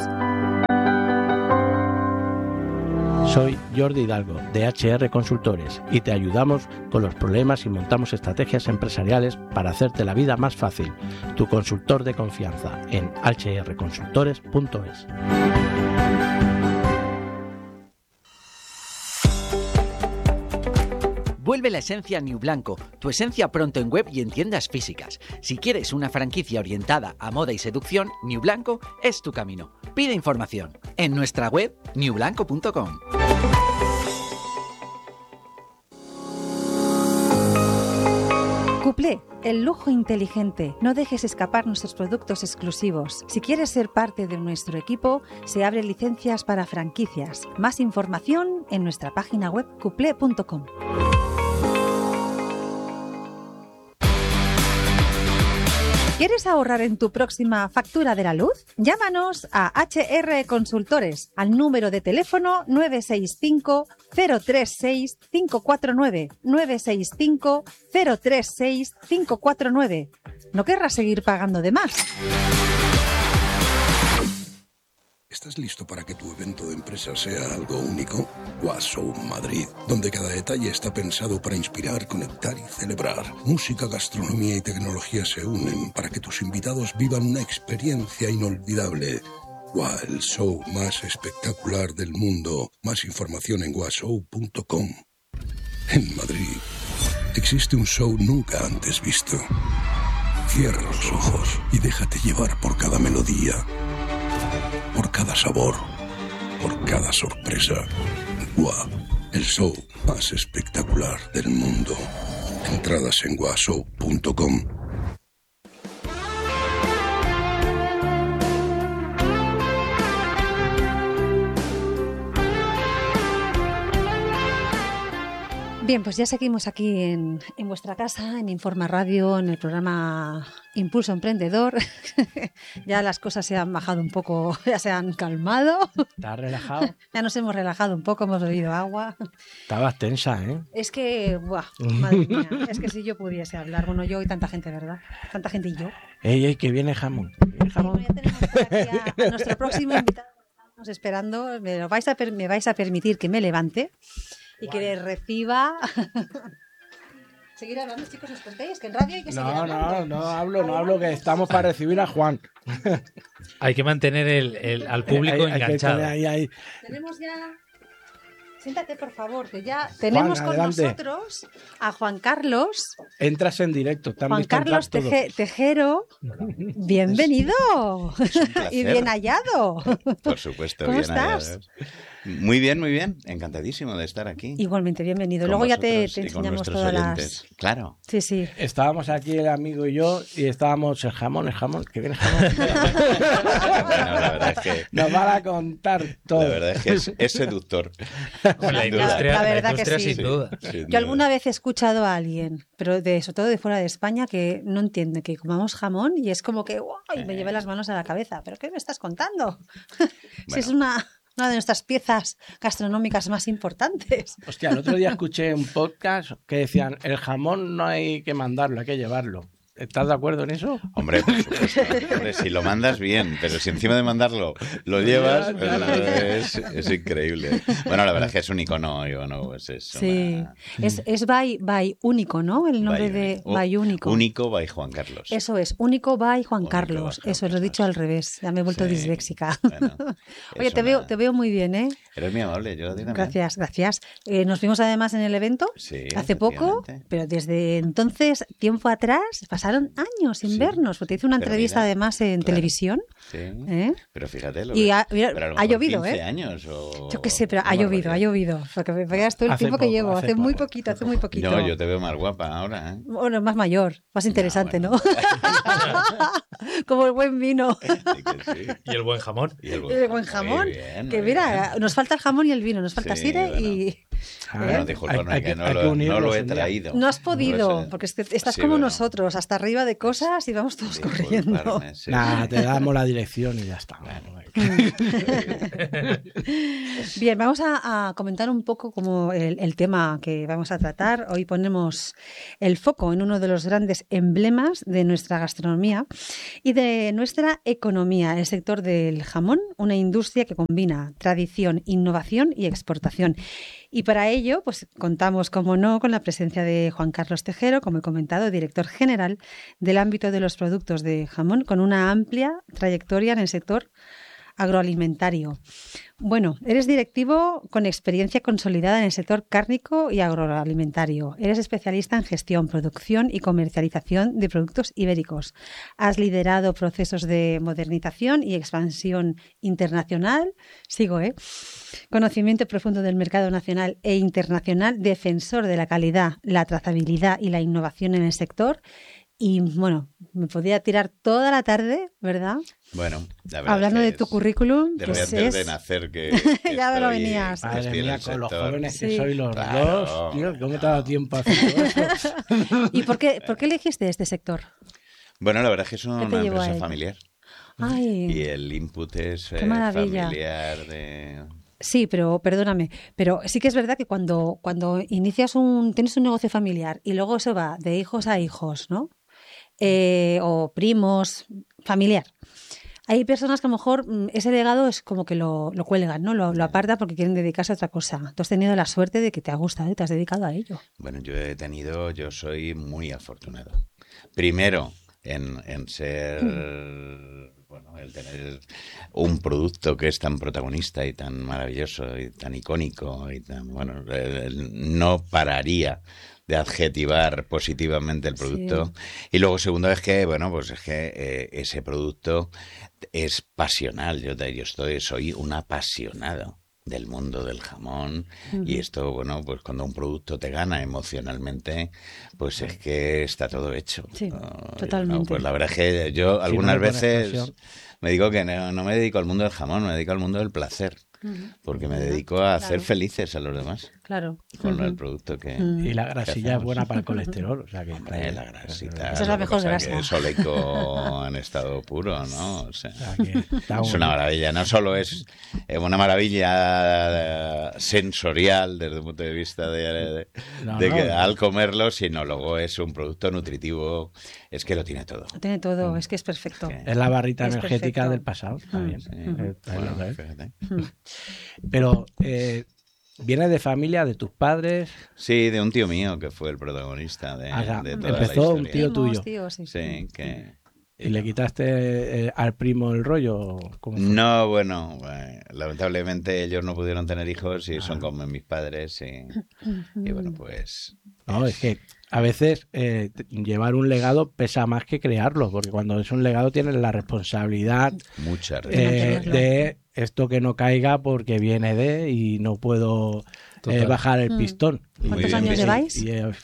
C: Soy Jordi Hidalgo, de H R Consultores, y te ayudamos con los problemas y montamos estrategias empresariales para hacerte la vida más fácil. Tu consultor de confianza en h r consultores punto es.
A: Vuelve la esencia New Blanco, tu esencia pronto en web y en tiendas físicas. Si quieres una franquicia orientada a moda y seducción, New Blanco es tu camino. Pide información en nuestra web new blanco punto com.
B: Cuplé, el lujo inteligente. No dejes escapar nuestros productos exclusivos. Si quieres ser parte de nuestro equipo, se abren licencias para franquicias. Más información en nuestra página web cuplé punto com. ¿Quieres ahorrar en tu próxima factura de la luz? Llámanos a H R Consultores al número de teléfono nueve seis cinco cero tres seis cinco cuatro nueve, nueve seis cinco cero tres seis cinco cuatro nueve. ¿No querrás seguir pagando de más?
G: ¿Estás listo para que tu evento de empresa sea algo único? Washow Madrid, donde cada detalle está pensado para inspirar, conectar y celebrar. Música, gastronomía y tecnología se unen para que tus invitados vivan una experiencia inolvidable. Wow, el show más espectacular del mundo. Más información en washow punto com. En Madrid existe un show nunca antes visto. Cierra los ojos y déjate llevar por cada melodía, por cada sabor, por cada sorpresa. Wow, el show más espectacular del mundo. Entradas en washow punto com.
B: Bien, pues ya seguimos aquí en, en vuestra casa, en Informa Radio, en el programa Impulso Emprendedor. Ya las cosas se han bajado un poco, ya se han calmado.
C: ¿Estás relajado?
B: Ya nos hemos relajado un poco, hemos bebido agua.
C: Estabas tensa, ¿eh?
B: Es que, buah, madre mía, es que si yo pudiese hablar, bueno, yo y tanta gente, ¿verdad? Tanta gente y yo.
C: Ey, ey, que viene jamón. ¿Viene jamón?
B: Bueno, ya tenemos por aquí a, a nuestro próximo invitado. Estamos esperando, me, lo vais a per, me vais a permitir que me levante y que le reciba. Seguir hablando, chicos, os contéis que en radio hay que seguir
C: No,
B: hablando.
C: no, no hablo, no hablo, que estamos para recibir a Juan.
D: Hay que mantener el, el- al público
C: Hay- hay que
D: enganchado.
C: tener ahí, ahí.
B: Tenemos ya... Siéntate, por favor, que ya tenemos con
C: adelante.
B: nosotros a Juan Carlos,
C: Entras en directo. Te han
B: Juan
C: visto entrar
B: Carlos
C: todos.
B: Teje- Tejero. Bienvenido y bien hallado.
H: Por supuesto,
B: ¿Cómo
H: bien
B: estás?
H: hallados. Muy bien, muy bien. Encantadísimo de estar aquí.
B: Igualmente, bienvenido.
H: con
B: Luego ya te,
H: vosotros
B: te
H: y con
B: enseñamos
H: nuestros
B: todas
H: oyentes.
B: las...
H: Claro.
B: Sí, sí.
C: Estábamos aquí el amigo y yo y estábamos el jamón, el jamón, que viene jamón.
H: Bueno, la verdad es que,
C: Nos van a contar todo.
H: la verdad es, que es, es seductor.
D: Con la
H: Sin duda.
D: industria,
B: La
D: la
B: verdad que
D: industria
B: sí.
D: sin duda.
H: Sin
B: Yo
H: duda.
B: alguna vez he escuchado a alguien, pero de, sobre todo de fuera de España, que no entiende que comamos jamón y es como que ¡guay! Me llevé las manos a la cabeza. ¿Pero qué me estás contando? Si es una, una de nuestras piezas gastronómicas más importantes.
C: Hostia, el otro día escuché un podcast que decían, el jamón no hay que mandarlo, hay que llevarlo. ¿Estás de acuerdo en eso?
H: Hombre, por supuesto. Hombre, si lo mandas bien, pero si encima de mandarlo lo llevas, pues, es, es increíble. Bueno, la verdad es que es un icono, icono, pues es
B: Sí.
H: una-
B: Es, es by, by Único, ¿no? El nombre
H: by
B: de
H: único.
B: By Único.
H: Único by Juan Carlos.
B: Eso es, Único by Juan
H: Único
B: Carlos.
H: by Juan
B: Eso lo he dicho
H: Carlos.
B: al revés. Ya me he vuelto
H: Sí.
B: disléxica.
H: Bueno,
B: Oye,
H: es
B: te veo,
H: una-
B: te veo muy bien, ¿eh?
H: Eres muy amable, yo a ti también.
B: Gracias, gracias. Eh, nos vimos además en el evento
H: Sí,
B: hace poco,
H: efectivamente.
B: pero desde entonces, tiempo atrás, pasaron años sin
H: Sí.
B: vernos, porque te hice una
H: Pero
B: entrevista
H: mira,
B: además en
H: claro.
B: televisión.
H: Sí.
B: ¿eh?
H: Pero fíjate, lo
B: Y
H: que-
B: ha, mira,
H: pero a lo
B: ha
H: mejor
B: llovido,
H: quince
B: ¿eh?
H: años o...
B: Yo qué sé, pero ha
H: una
B: llovido, ha
H: barbaridad.
B: llovido. Porque me pegas todo el
C: Hace
B: tiempo que
C: poco,
B: llevo, hace,
C: hace
B: muy
C: poco,
B: poquito,
C: hace
B: hace muy
C: poco.
B: poquito.
H: No, yo te veo más guapa ahora, ¿eh?
B: Bueno, más mayor, más interesante,
H: No,
B: ¿no?
H: bueno.
B: Como el buen vino.
H: Sí que sí.
D: Y el buen jamón.
H: Y el
B: El buen jamón.
H: Muy bien,
B: Que
H: muy
B: mira,
H: bien.
B: nos falta el jamón y el vino, nos falta
H: Sí,
B: sidre
H: bueno.
B: y...
C: Ah,
H: Bueno, discúlpame,
C: hay-
H: que,
C: hay
H: no,
C: hay
H: lo,
C: que
H: no
C: unirlos
H: lo he
C: un día.
H: traído.
B: No has podido,
H: lo sé.
B: porque es que estás
H: Sí,
B: como
H: bueno.
B: nosotros, hasta arriba de cosas y vamos todos corriendo.
H: Disculparme, sí.
C: Nada, te damos la dirección y ya está.
H: Bueno,
B: Bien, vamos a, a comentar un poco como el, el tema que vamos a tratar. Hoy ponemos el foco en uno de los grandes emblemas de nuestra gastronomía y de nuestra economía, el sector del jamón, una industria que combina tradición, innovación y exportación. Y para ello, pues contamos, como no, con la presencia de Juan Carlos Tejero, como he comentado, director general del ámbito de los productos de jamón, con una amplia trayectoria en el sector agroalimentario. Bueno, eres directivo con experiencia consolidada en el sector cárnico y agroalimentario. Eres especialista en gestión, producción y comercialización de productos ibéricos. Has liderado procesos de modernización y expansión internacional. Sigo, ¿eh? Conocimiento profundo del mercado nacional e internacional, defensor de la calidad, la trazabilidad y la innovación en el sector. Y bueno, me podía tirar toda la tarde, ¿verdad?
H: Bueno, la verdad
B: hablando
H: es
B: de tu currículum.
H: Desde
B: Pues
H: antes
B: es...
H: de nacer que, que
B: ya me lo
H: estoy-
B: venías.
H: que
C: Madre
H: estoy en
C: mía,
H: el
C: con los
H: sector.
C: jóvenes que
B: Sí.
C: sois los
H: Claro,
C: dos, tío, ¿cómo te ha
H: claro.
C: dado tiempo a hacer todo eso?
B: ¿Y por qué, por qué elegiste este sector?
H: Bueno, la verdad es que es
B: ¿Qué
H: una
B: te llevó a
H: empresa
B: ello?
H: familiar
B: Ay,
H: y el input es
B: Qué
H: eh,
B: maravilla.
H: familiar de...
B: sí, pero perdóname, pero sí que es verdad que cuando, cuando inicias un, tienes un negocio familiar y luego eso va de hijos a hijos, ¿no? Eh, o primos, familiar. Hay personas que a lo mejor mm, ese legado es como que lo, lo cuelgan, ¿no? Lo, lo apartan porque quieren dedicarse a otra cosa. Tú has tenido la suerte de que te ha gustado y te has dedicado a ello.
H: Bueno, yo he tenido, yo soy muy afortunado. Primero, en, en ser, bueno, el tener un producto que es tan protagonista y tan maravilloso y tan icónico y tan, bueno, el- el- no pararía de adjetivar positivamente el producto.
B: Sí.
H: Y luego, segundo, es que, bueno, pues es que eh, ese producto es pasional. Yo, te- yo estoy, soy un apasionado del mundo del jamón. Y esto, bueno, pues cuando un producto te gana emocionalmente, pues es que está todo hecho.
B: Sí,
H: ¿no?
B: totalmente.
H: No, pues la verdad es que yo
C: Si no
H: algunas
C: le pones
H: veces
C: pasión.
H: me digo que no, no me dedico al mundo del jamón, me dedico al mundo del placer. Porque me dedico a hacer
B: Claro.
H: felices a los demás
B: Claro.
H: con
B: Ujú.
H: el producto que...
B: Mm.
C: Y la grasilla es
H: hacemos?
C: buena para el colesterol. O sea que
H: Hombre, la grasita.
B: Esa es la
H: lo que
B: mejor
H: pasa
B: grasa.
H: que es oleico en estado puro, ¿no? O sea,
C: O sea que está
H: es
C: muy
H: una
C: bien.
H: maravilla. No solo es eh, una maravilla eh, sensorial desde el punto de vista de, de-
C: No,
H: de
C: no.
H: que al comerlo, sino luego es un producto nutritivo. Es que lo tiene todo.
B: Lo tiene todo, es que es perfecto.
H: Que-
C: Es la barrita
B: Es
C: energética
B: perfecto.
C: del pasado. Está
B: Mm.
C: bien.
H: Sí.
C: Eh, ahí lo
H: Bueno,
C: ves.
H: fíjate.
C: Pero eh, vienes de familia, de tus padres.
H: Sí, de un tío mío que fue el protagonista de,
C: Ah, ya.
H: de toda
C: Empezó
H: la
C: un
H: historia.
C: tío
B: Primos,
C: tuyo.
B: tíos, sí.
H: Sí, que...
C: ¿Y le quitaste eh, al primo el rollo? ¿Cómo fue?
H: No, bueno, eh, lamentablemente ellos no pudieron tener hijos y
C: Ah.
H: son como mis padres y, y bueno, pues...
C: No, es que a veces eh, t- llevar un legado pesa más que crearlo, porque cuando es un legado tienes la responsabilidad
H: Mucha
B: De
C: eh,
B: mantenerlo.
C: de esto que no caiga porque viene de y no puedo eh,
D: Total.
C: bajar el
B: Mm.
C: pistón.
B: ¿Cuántos
H: bien
B: años
H: visto.
B: lleváis?
C: Y, eh,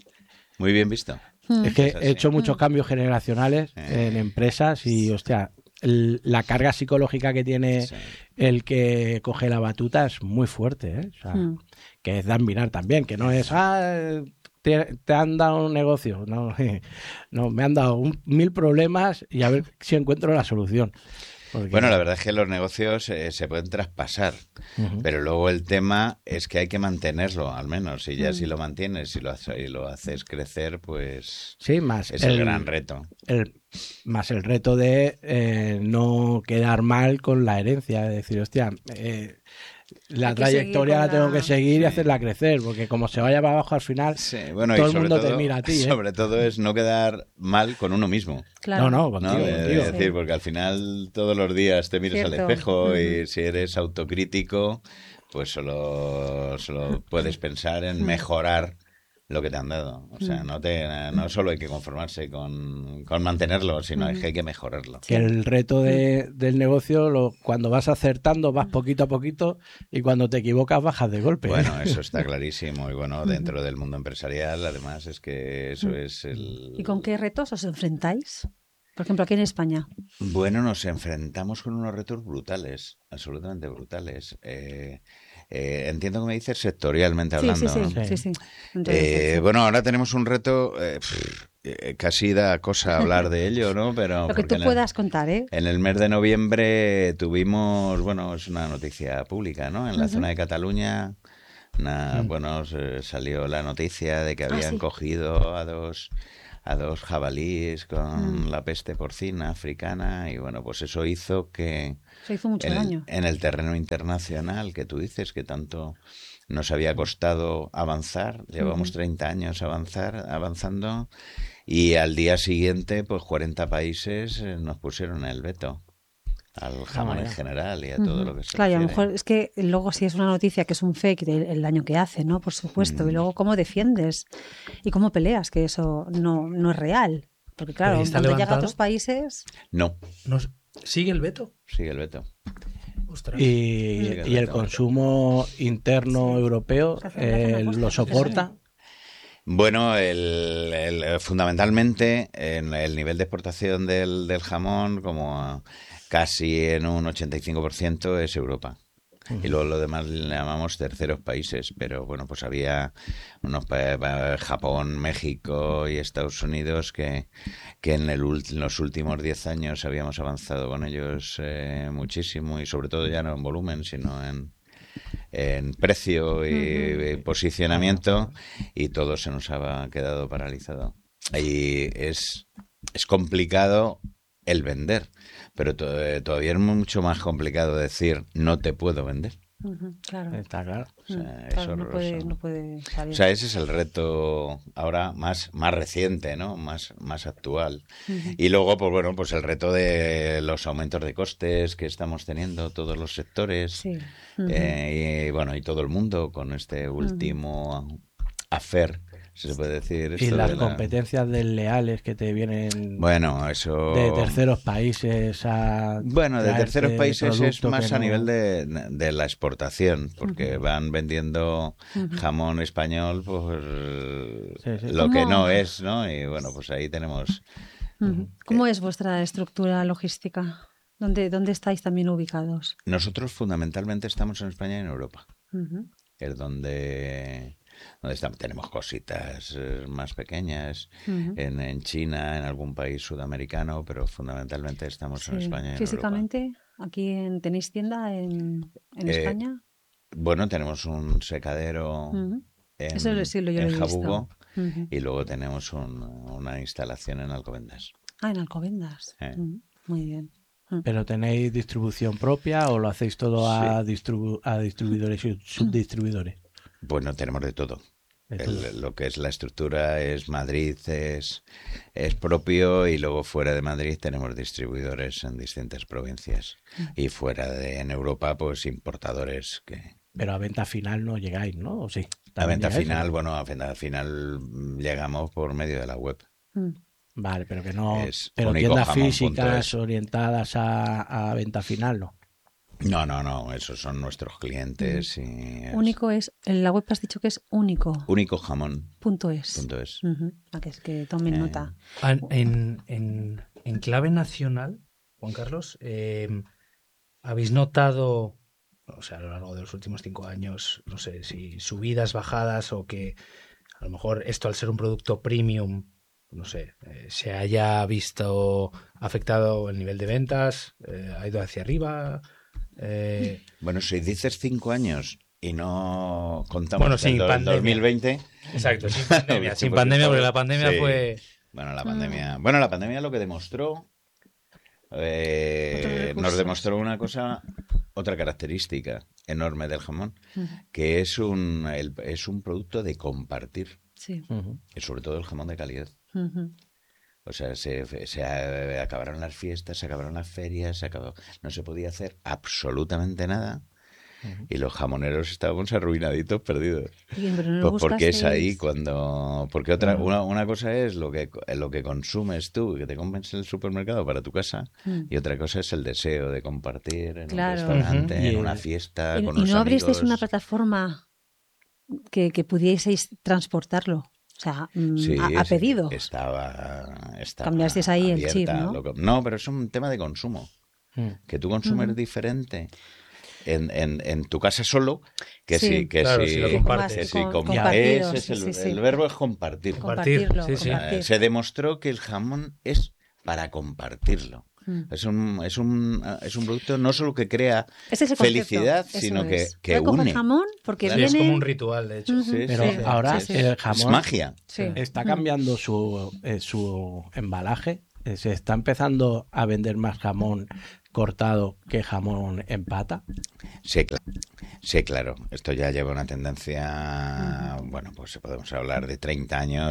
H: Muy bien visto.
B: Mm.
C: es que
H: Es así.
C: he hecho muchos cambios generacionales
H: Eh.
C: en empresas y, hostia, el- la carga psicológica que tiene
H: Sí.
C: el que coge la batuta es muy fuerte, ¿eh? O sea,
B: Mm.
C: que es de admirar también, que no es, ah, te, te han dado un negocio, no, no, me han dado un- mil problemas y a ver si encuentro la solución. Porque-
H: Bueno, la verdad es que los negocios eh, se pueden traspasar,
C: Ujú.
H: pero luego el tema es que hay que mantenerlo, al menos. Y ya
B: Mm.
H: si lo mantienes y lo, hace- y lo haces crecer, pues
C: Sí, más
H: es el, gran reto.
C: el- más el reto de eh, no quedar mal con la herencia, de decir, hostia, eh, la
B: Hay que
C: trayectoria la
B: seguir con
C: tengo
B: la-
C: que seguir y
H: Sí.
C: hacerla crecer, porque como se vaya para abajo al final,
H: Sí, bueno,
C: todo
H: y
C: el
H: sobre
C: mundo te
H: todo,
C: mira a ti, ¿eh?
H: sobre todo es no quedar mal con uno mismo.
B: Claro.
C: no, no,
H: ¿no?
C: contigo,
H: De- de
C: contigo.
H: decir, porque al final todos los días te miras
B: Cierto.
H: al espejo y
B: Ujú.
H: si eres autocrítico, pues solo, solo puedes pensar en
B: Mm.
H: mejorar lo que te han dado. O sea,
B: Mm.
H: no te no solo hay que conformarse con, con mantenerlo, sino
B: Ujú.
H: que hay que mejorarlo.
C: Que el reto de, del negocio, lo, cuando vas acertando, vas poquito a poquito y cuando te equivocas, bajas de golpe.
H: Bueno, eso está clarísimo. Y bueno, dentro del mundo empresarial, además, es que eso
B: Mm.
H: es el...
B: ¿Y con qué retos os enfrentáis? Por ejemplo, aquí en España.
H: Bueno, nos enfrentamos con unos retos brutales, absolutamente brutales. Eh, Eh, entiendo que me dices sectorialmente
B: Sí,
H: hablando.
B: sí,
H: ¿no?
B: sí, sí, sí.
H: Eh, bueno, ahora tenemos un reto, eh, pff, eh, casi da cosa hablar de ello, ¿no? Pero
B: Lo que tú
H: porque en el-
B: puedas contar, ¿eh?
H: En el mes de noviembre tuvimos, bueno, es una noticia pública, ¿no? En la
B: Ujú.
H: zona de Cataluña, una-
C: Mm.
H: bueno, se- salió la noticia de que
B: Ah,
H: habían
B: sí.
H: cogido a dos a dos jabalíes con
B: Mm.
H: la peste porcina africana y bueno, pues eso hizo que
B: Se hizo mucho
H: en el,
B: daño.
H: en el terreno internacional que tú dices que tanto nos había costado avanzar, llevamos
B: Ujú.
H: treinta años avanzar, avanzando y al día siguiente pues cuarenta países eh, nos pusieron el veto al jamón en
C: ya.
H: general y a todo
B: Ujú.
H: lo que se
B: Claro, y a lo
H: refiere.
B: mejor es que luego si es una noticia que es un fake del el daño que hace, ¿no? Por supuesto.
H: Mm.
B: Y luego cómo defiendes y cómo peleas que eso no, no es real. Porque claro,
D: Pero ¿está
B: cuando llega a
D: levantado?
B: otros países...
H: No,
D: Nos- ¿Sigue el veto?
H: sigue el veto.
D: Ostras.
C: Y,
H: Sí,
C: y el
H: correcto.
C: consumo interno
B: Sí.
C: europeo
B: Se hace- le hacen
C: eh,
B: aposta,
C: lo
B: se
C: soporta.
H: Bueno, el, el- fundamentalmente en el nivel de exportación del, del jamón, como casi en un ochenta y cinco por ciento es Europa. Y luego lo demás le llamamos terceros países, pero bueno, pues había unos pa- pa- Japón, México y Estados Unidos que, que en, el, ult- en los últimos diez años habíamos avanzado con ellos eh, muchísimo y sobre todo ya no en volumen, sino en, en precio y, y posicionamiento y todo se nos ha quedado paralizado. Y es, es complicado el vender, pero to- eh, todavía es mucho más complicado decir no te puedo vender.
B: Ujú, claro.
C: Está claro.
H: O sea,
B: Mm,
H: es
B: claro, no puede,
H: horroroso.
B: no puede salir.
H: O sea, ese es el reto ahora más, más reciente, ¿no? Más, más actual.
B: Ujú.
H: Y luego, pues bueno, pues el reto de los aumentos de costes que estamos teniendo todos los sectores.
B: Sí. Ujú.
H: Eh, y bueno, y todo el mundo con este último affair, si se puede decir.
C: Y
H: esto
C: las
H: de la-
C: competencias desleales que te vienen
H: Bueno, eso...
C: de terceros países a
H: Bueno, de
C: traerte
H: terceros países es
C: producto
H: más
C: que
H: a
C: no-
H: nivel de, de la exportación, porque van vendiendo
B: Ujú.
H: jamón español, pues
C: Sí, sí.
H: lo que
B: ¿Cómo?
H: no es, ¿no? Y bueno, pues ahí tenemos...
B: Ujú. ¿Cómo es vuestra estructura logística? ¿Dónde, dónde estáis también ubicados?
H: Nosotros fundamentalmente estamos en España y en Europa.
B: Ujú.
H: Es donde, donde estamos. Tenemos cositas eh, más pequeñas
B: Ujú.
H: en, en China, en algún país sudamericano, pero fundamentalmente estamos en
B: Sí.
H: España y en
B: Físicamente, aquí en, ¿tenéis tienda en, en
H: Eh,
B: España?
H: Europa. Bueno, tenemos un secadero
B: Ujú.
H: en,
B: Eso lo- sí, lo- yo lo
H: en
B: he visto.
H: Jabugo
B: Ujú.
H: y luego tenemos un- una instalación en Alcobendas.
B: Ah, en Alcobendas.
H: Eh.
B: Ujú. Muy bien.
C: ¿Pero tenéis distribución propia o lo hacéis todo a, distribu- a distribuidores y subdistribuidores?
H: Bueno, tenemos de todo.
C: De
H: El-
C: todo.
H: lo que es la estructura es Madrid, es, es propio y luego fuera de Madrid tenemos distribuidores en distintas provincias. Y fuera de en Europa, pues importadores que...
C: Pero a venta final no llegáis, ¿no? ¿O sí?
H: A
C: ¿También
H: venta
C: llegáis,
H: final,
C: o no?
H: bueno, a venta final mm, llegamos por medio de la web.
B: Mm.
C: Vale, pero que no.
H: Es
C: Pero
H: único
C: tiendas
H: jamón punto
C: físicas
H: es.
C: orientadas a, a venta final, ¿no?
H: No, no, no, esos son nuestros clientes y es
B: Único es, en la web has dicho que es único.
H: único jamón
B: Punto es.
H: punto es.
B: Ujú. A que es que tomen
H: Eh,
B: nota.
D: Ah, En, en, en clave nacional, Juan Carlos, eh, ¿habéis notado, o sea, a lo largo de los últimos cinco años, no sé, si subidas, bajadas o que a lo mejor esto al ser un producto premium, no sé, eh, se haya visto afectado el nivel de ventas, eh, ha ido hacia arriba? Eh,
H: Bueno, si dices cinco años y no contamos
D: Bueno,
H: el
D: sin
H: do-
D: pandemia.
H: dos mil veinte...
D: exacto, sin pandemia, sin
H: Porque
D: pandemia,
H: todo-
D: porque la pandemia
H: sí.
D: fue...
H: Bueno, la pandemia. Bueno, la pandemia lo que demostró. eh,
B: Otros recursos.
H: nos demostró una cosa, otra característica enorme del jamón,
B: Ujú.
H: que es un, el- es un producto de compartir,
B: Sí.
C: Ujú.
H: y sobre todo el jamón de calidad.
B: Ujú.
H: O sea, se, se a- acabaron las fiestas, se acabaron las ferias, se acabó, no se podía hacer absolutamente nada. Y los jamoneros estábamos arruinaditos, perdidos.
B: Y, pero no
H: Pues porque es ahí
B: buscasteis-
H: cuando... Porque otra una, una cosa es lo que, lo que consumes tú y que te compres en el supermercado para tu casa
B: Mm.
H: y otra cosa es el deseo de compartir en
B: Claro.
H: un restaurante,
C: Ujú.
H: en
C: Y
H: una
C: el-
H: fiesta,
B: ¿Y,
H: con
B: y
H: unos
B: no abristeis
H: amigos.
B: una plataforma que, que pudieseis transportarlo? O sea, mm,
H: Sí,
B: a, a
H: es-
B: pedido.
H: Estaba, estaba
B: Cambiasteis ahí el chip,
H: abierta,
B: ¿no?
H: lo que- no, pero es un tema de consumo.
C: Mm.
H: Que tú consumes
B: Ujú.
H: diferente. en, en, en tu casa solo que
B: Sí.
H: si que
D: Claro,
H: si,
D: si lo
H: que
D: compartes.
H: si
B: Con-
H: com-
B: compartido,
H: ese es
B: sí,
H: el,
B: sí, sí.
H: el verbo es compartir.
D: Compartir,
B: Compartirlo,
D: sí, sí.
B: compartir.
H: Eh, se demostró que el jamón es para compartirlo.
B: Mm.
H: Es un, es un es un producto no solo que crea
B: Ese es el concepto,
H: felicidad,
B: eso
H: sino que,
B: es.
H: que
B: Voy a coger
H: une.
B: jamón porque
D: Sí,
B: viene...
D: es como un ritual, de hecho.
B: Ujú.
H: Sí,
C: Pero
H: sí,
C: ahora
B: sí, sí.
C: el
H: Es
C: jamón
H: magia.
B: Sí.
C: está
B: Mm.
C: cambiando su, eh, su embalaje. Eh, Se está empezando a vender más jamón cortado que jamón en pata.
H: Sí, cla- sí, claro. Esto ya lleva una tendencia, bueno, pues podemos hablar de treinta años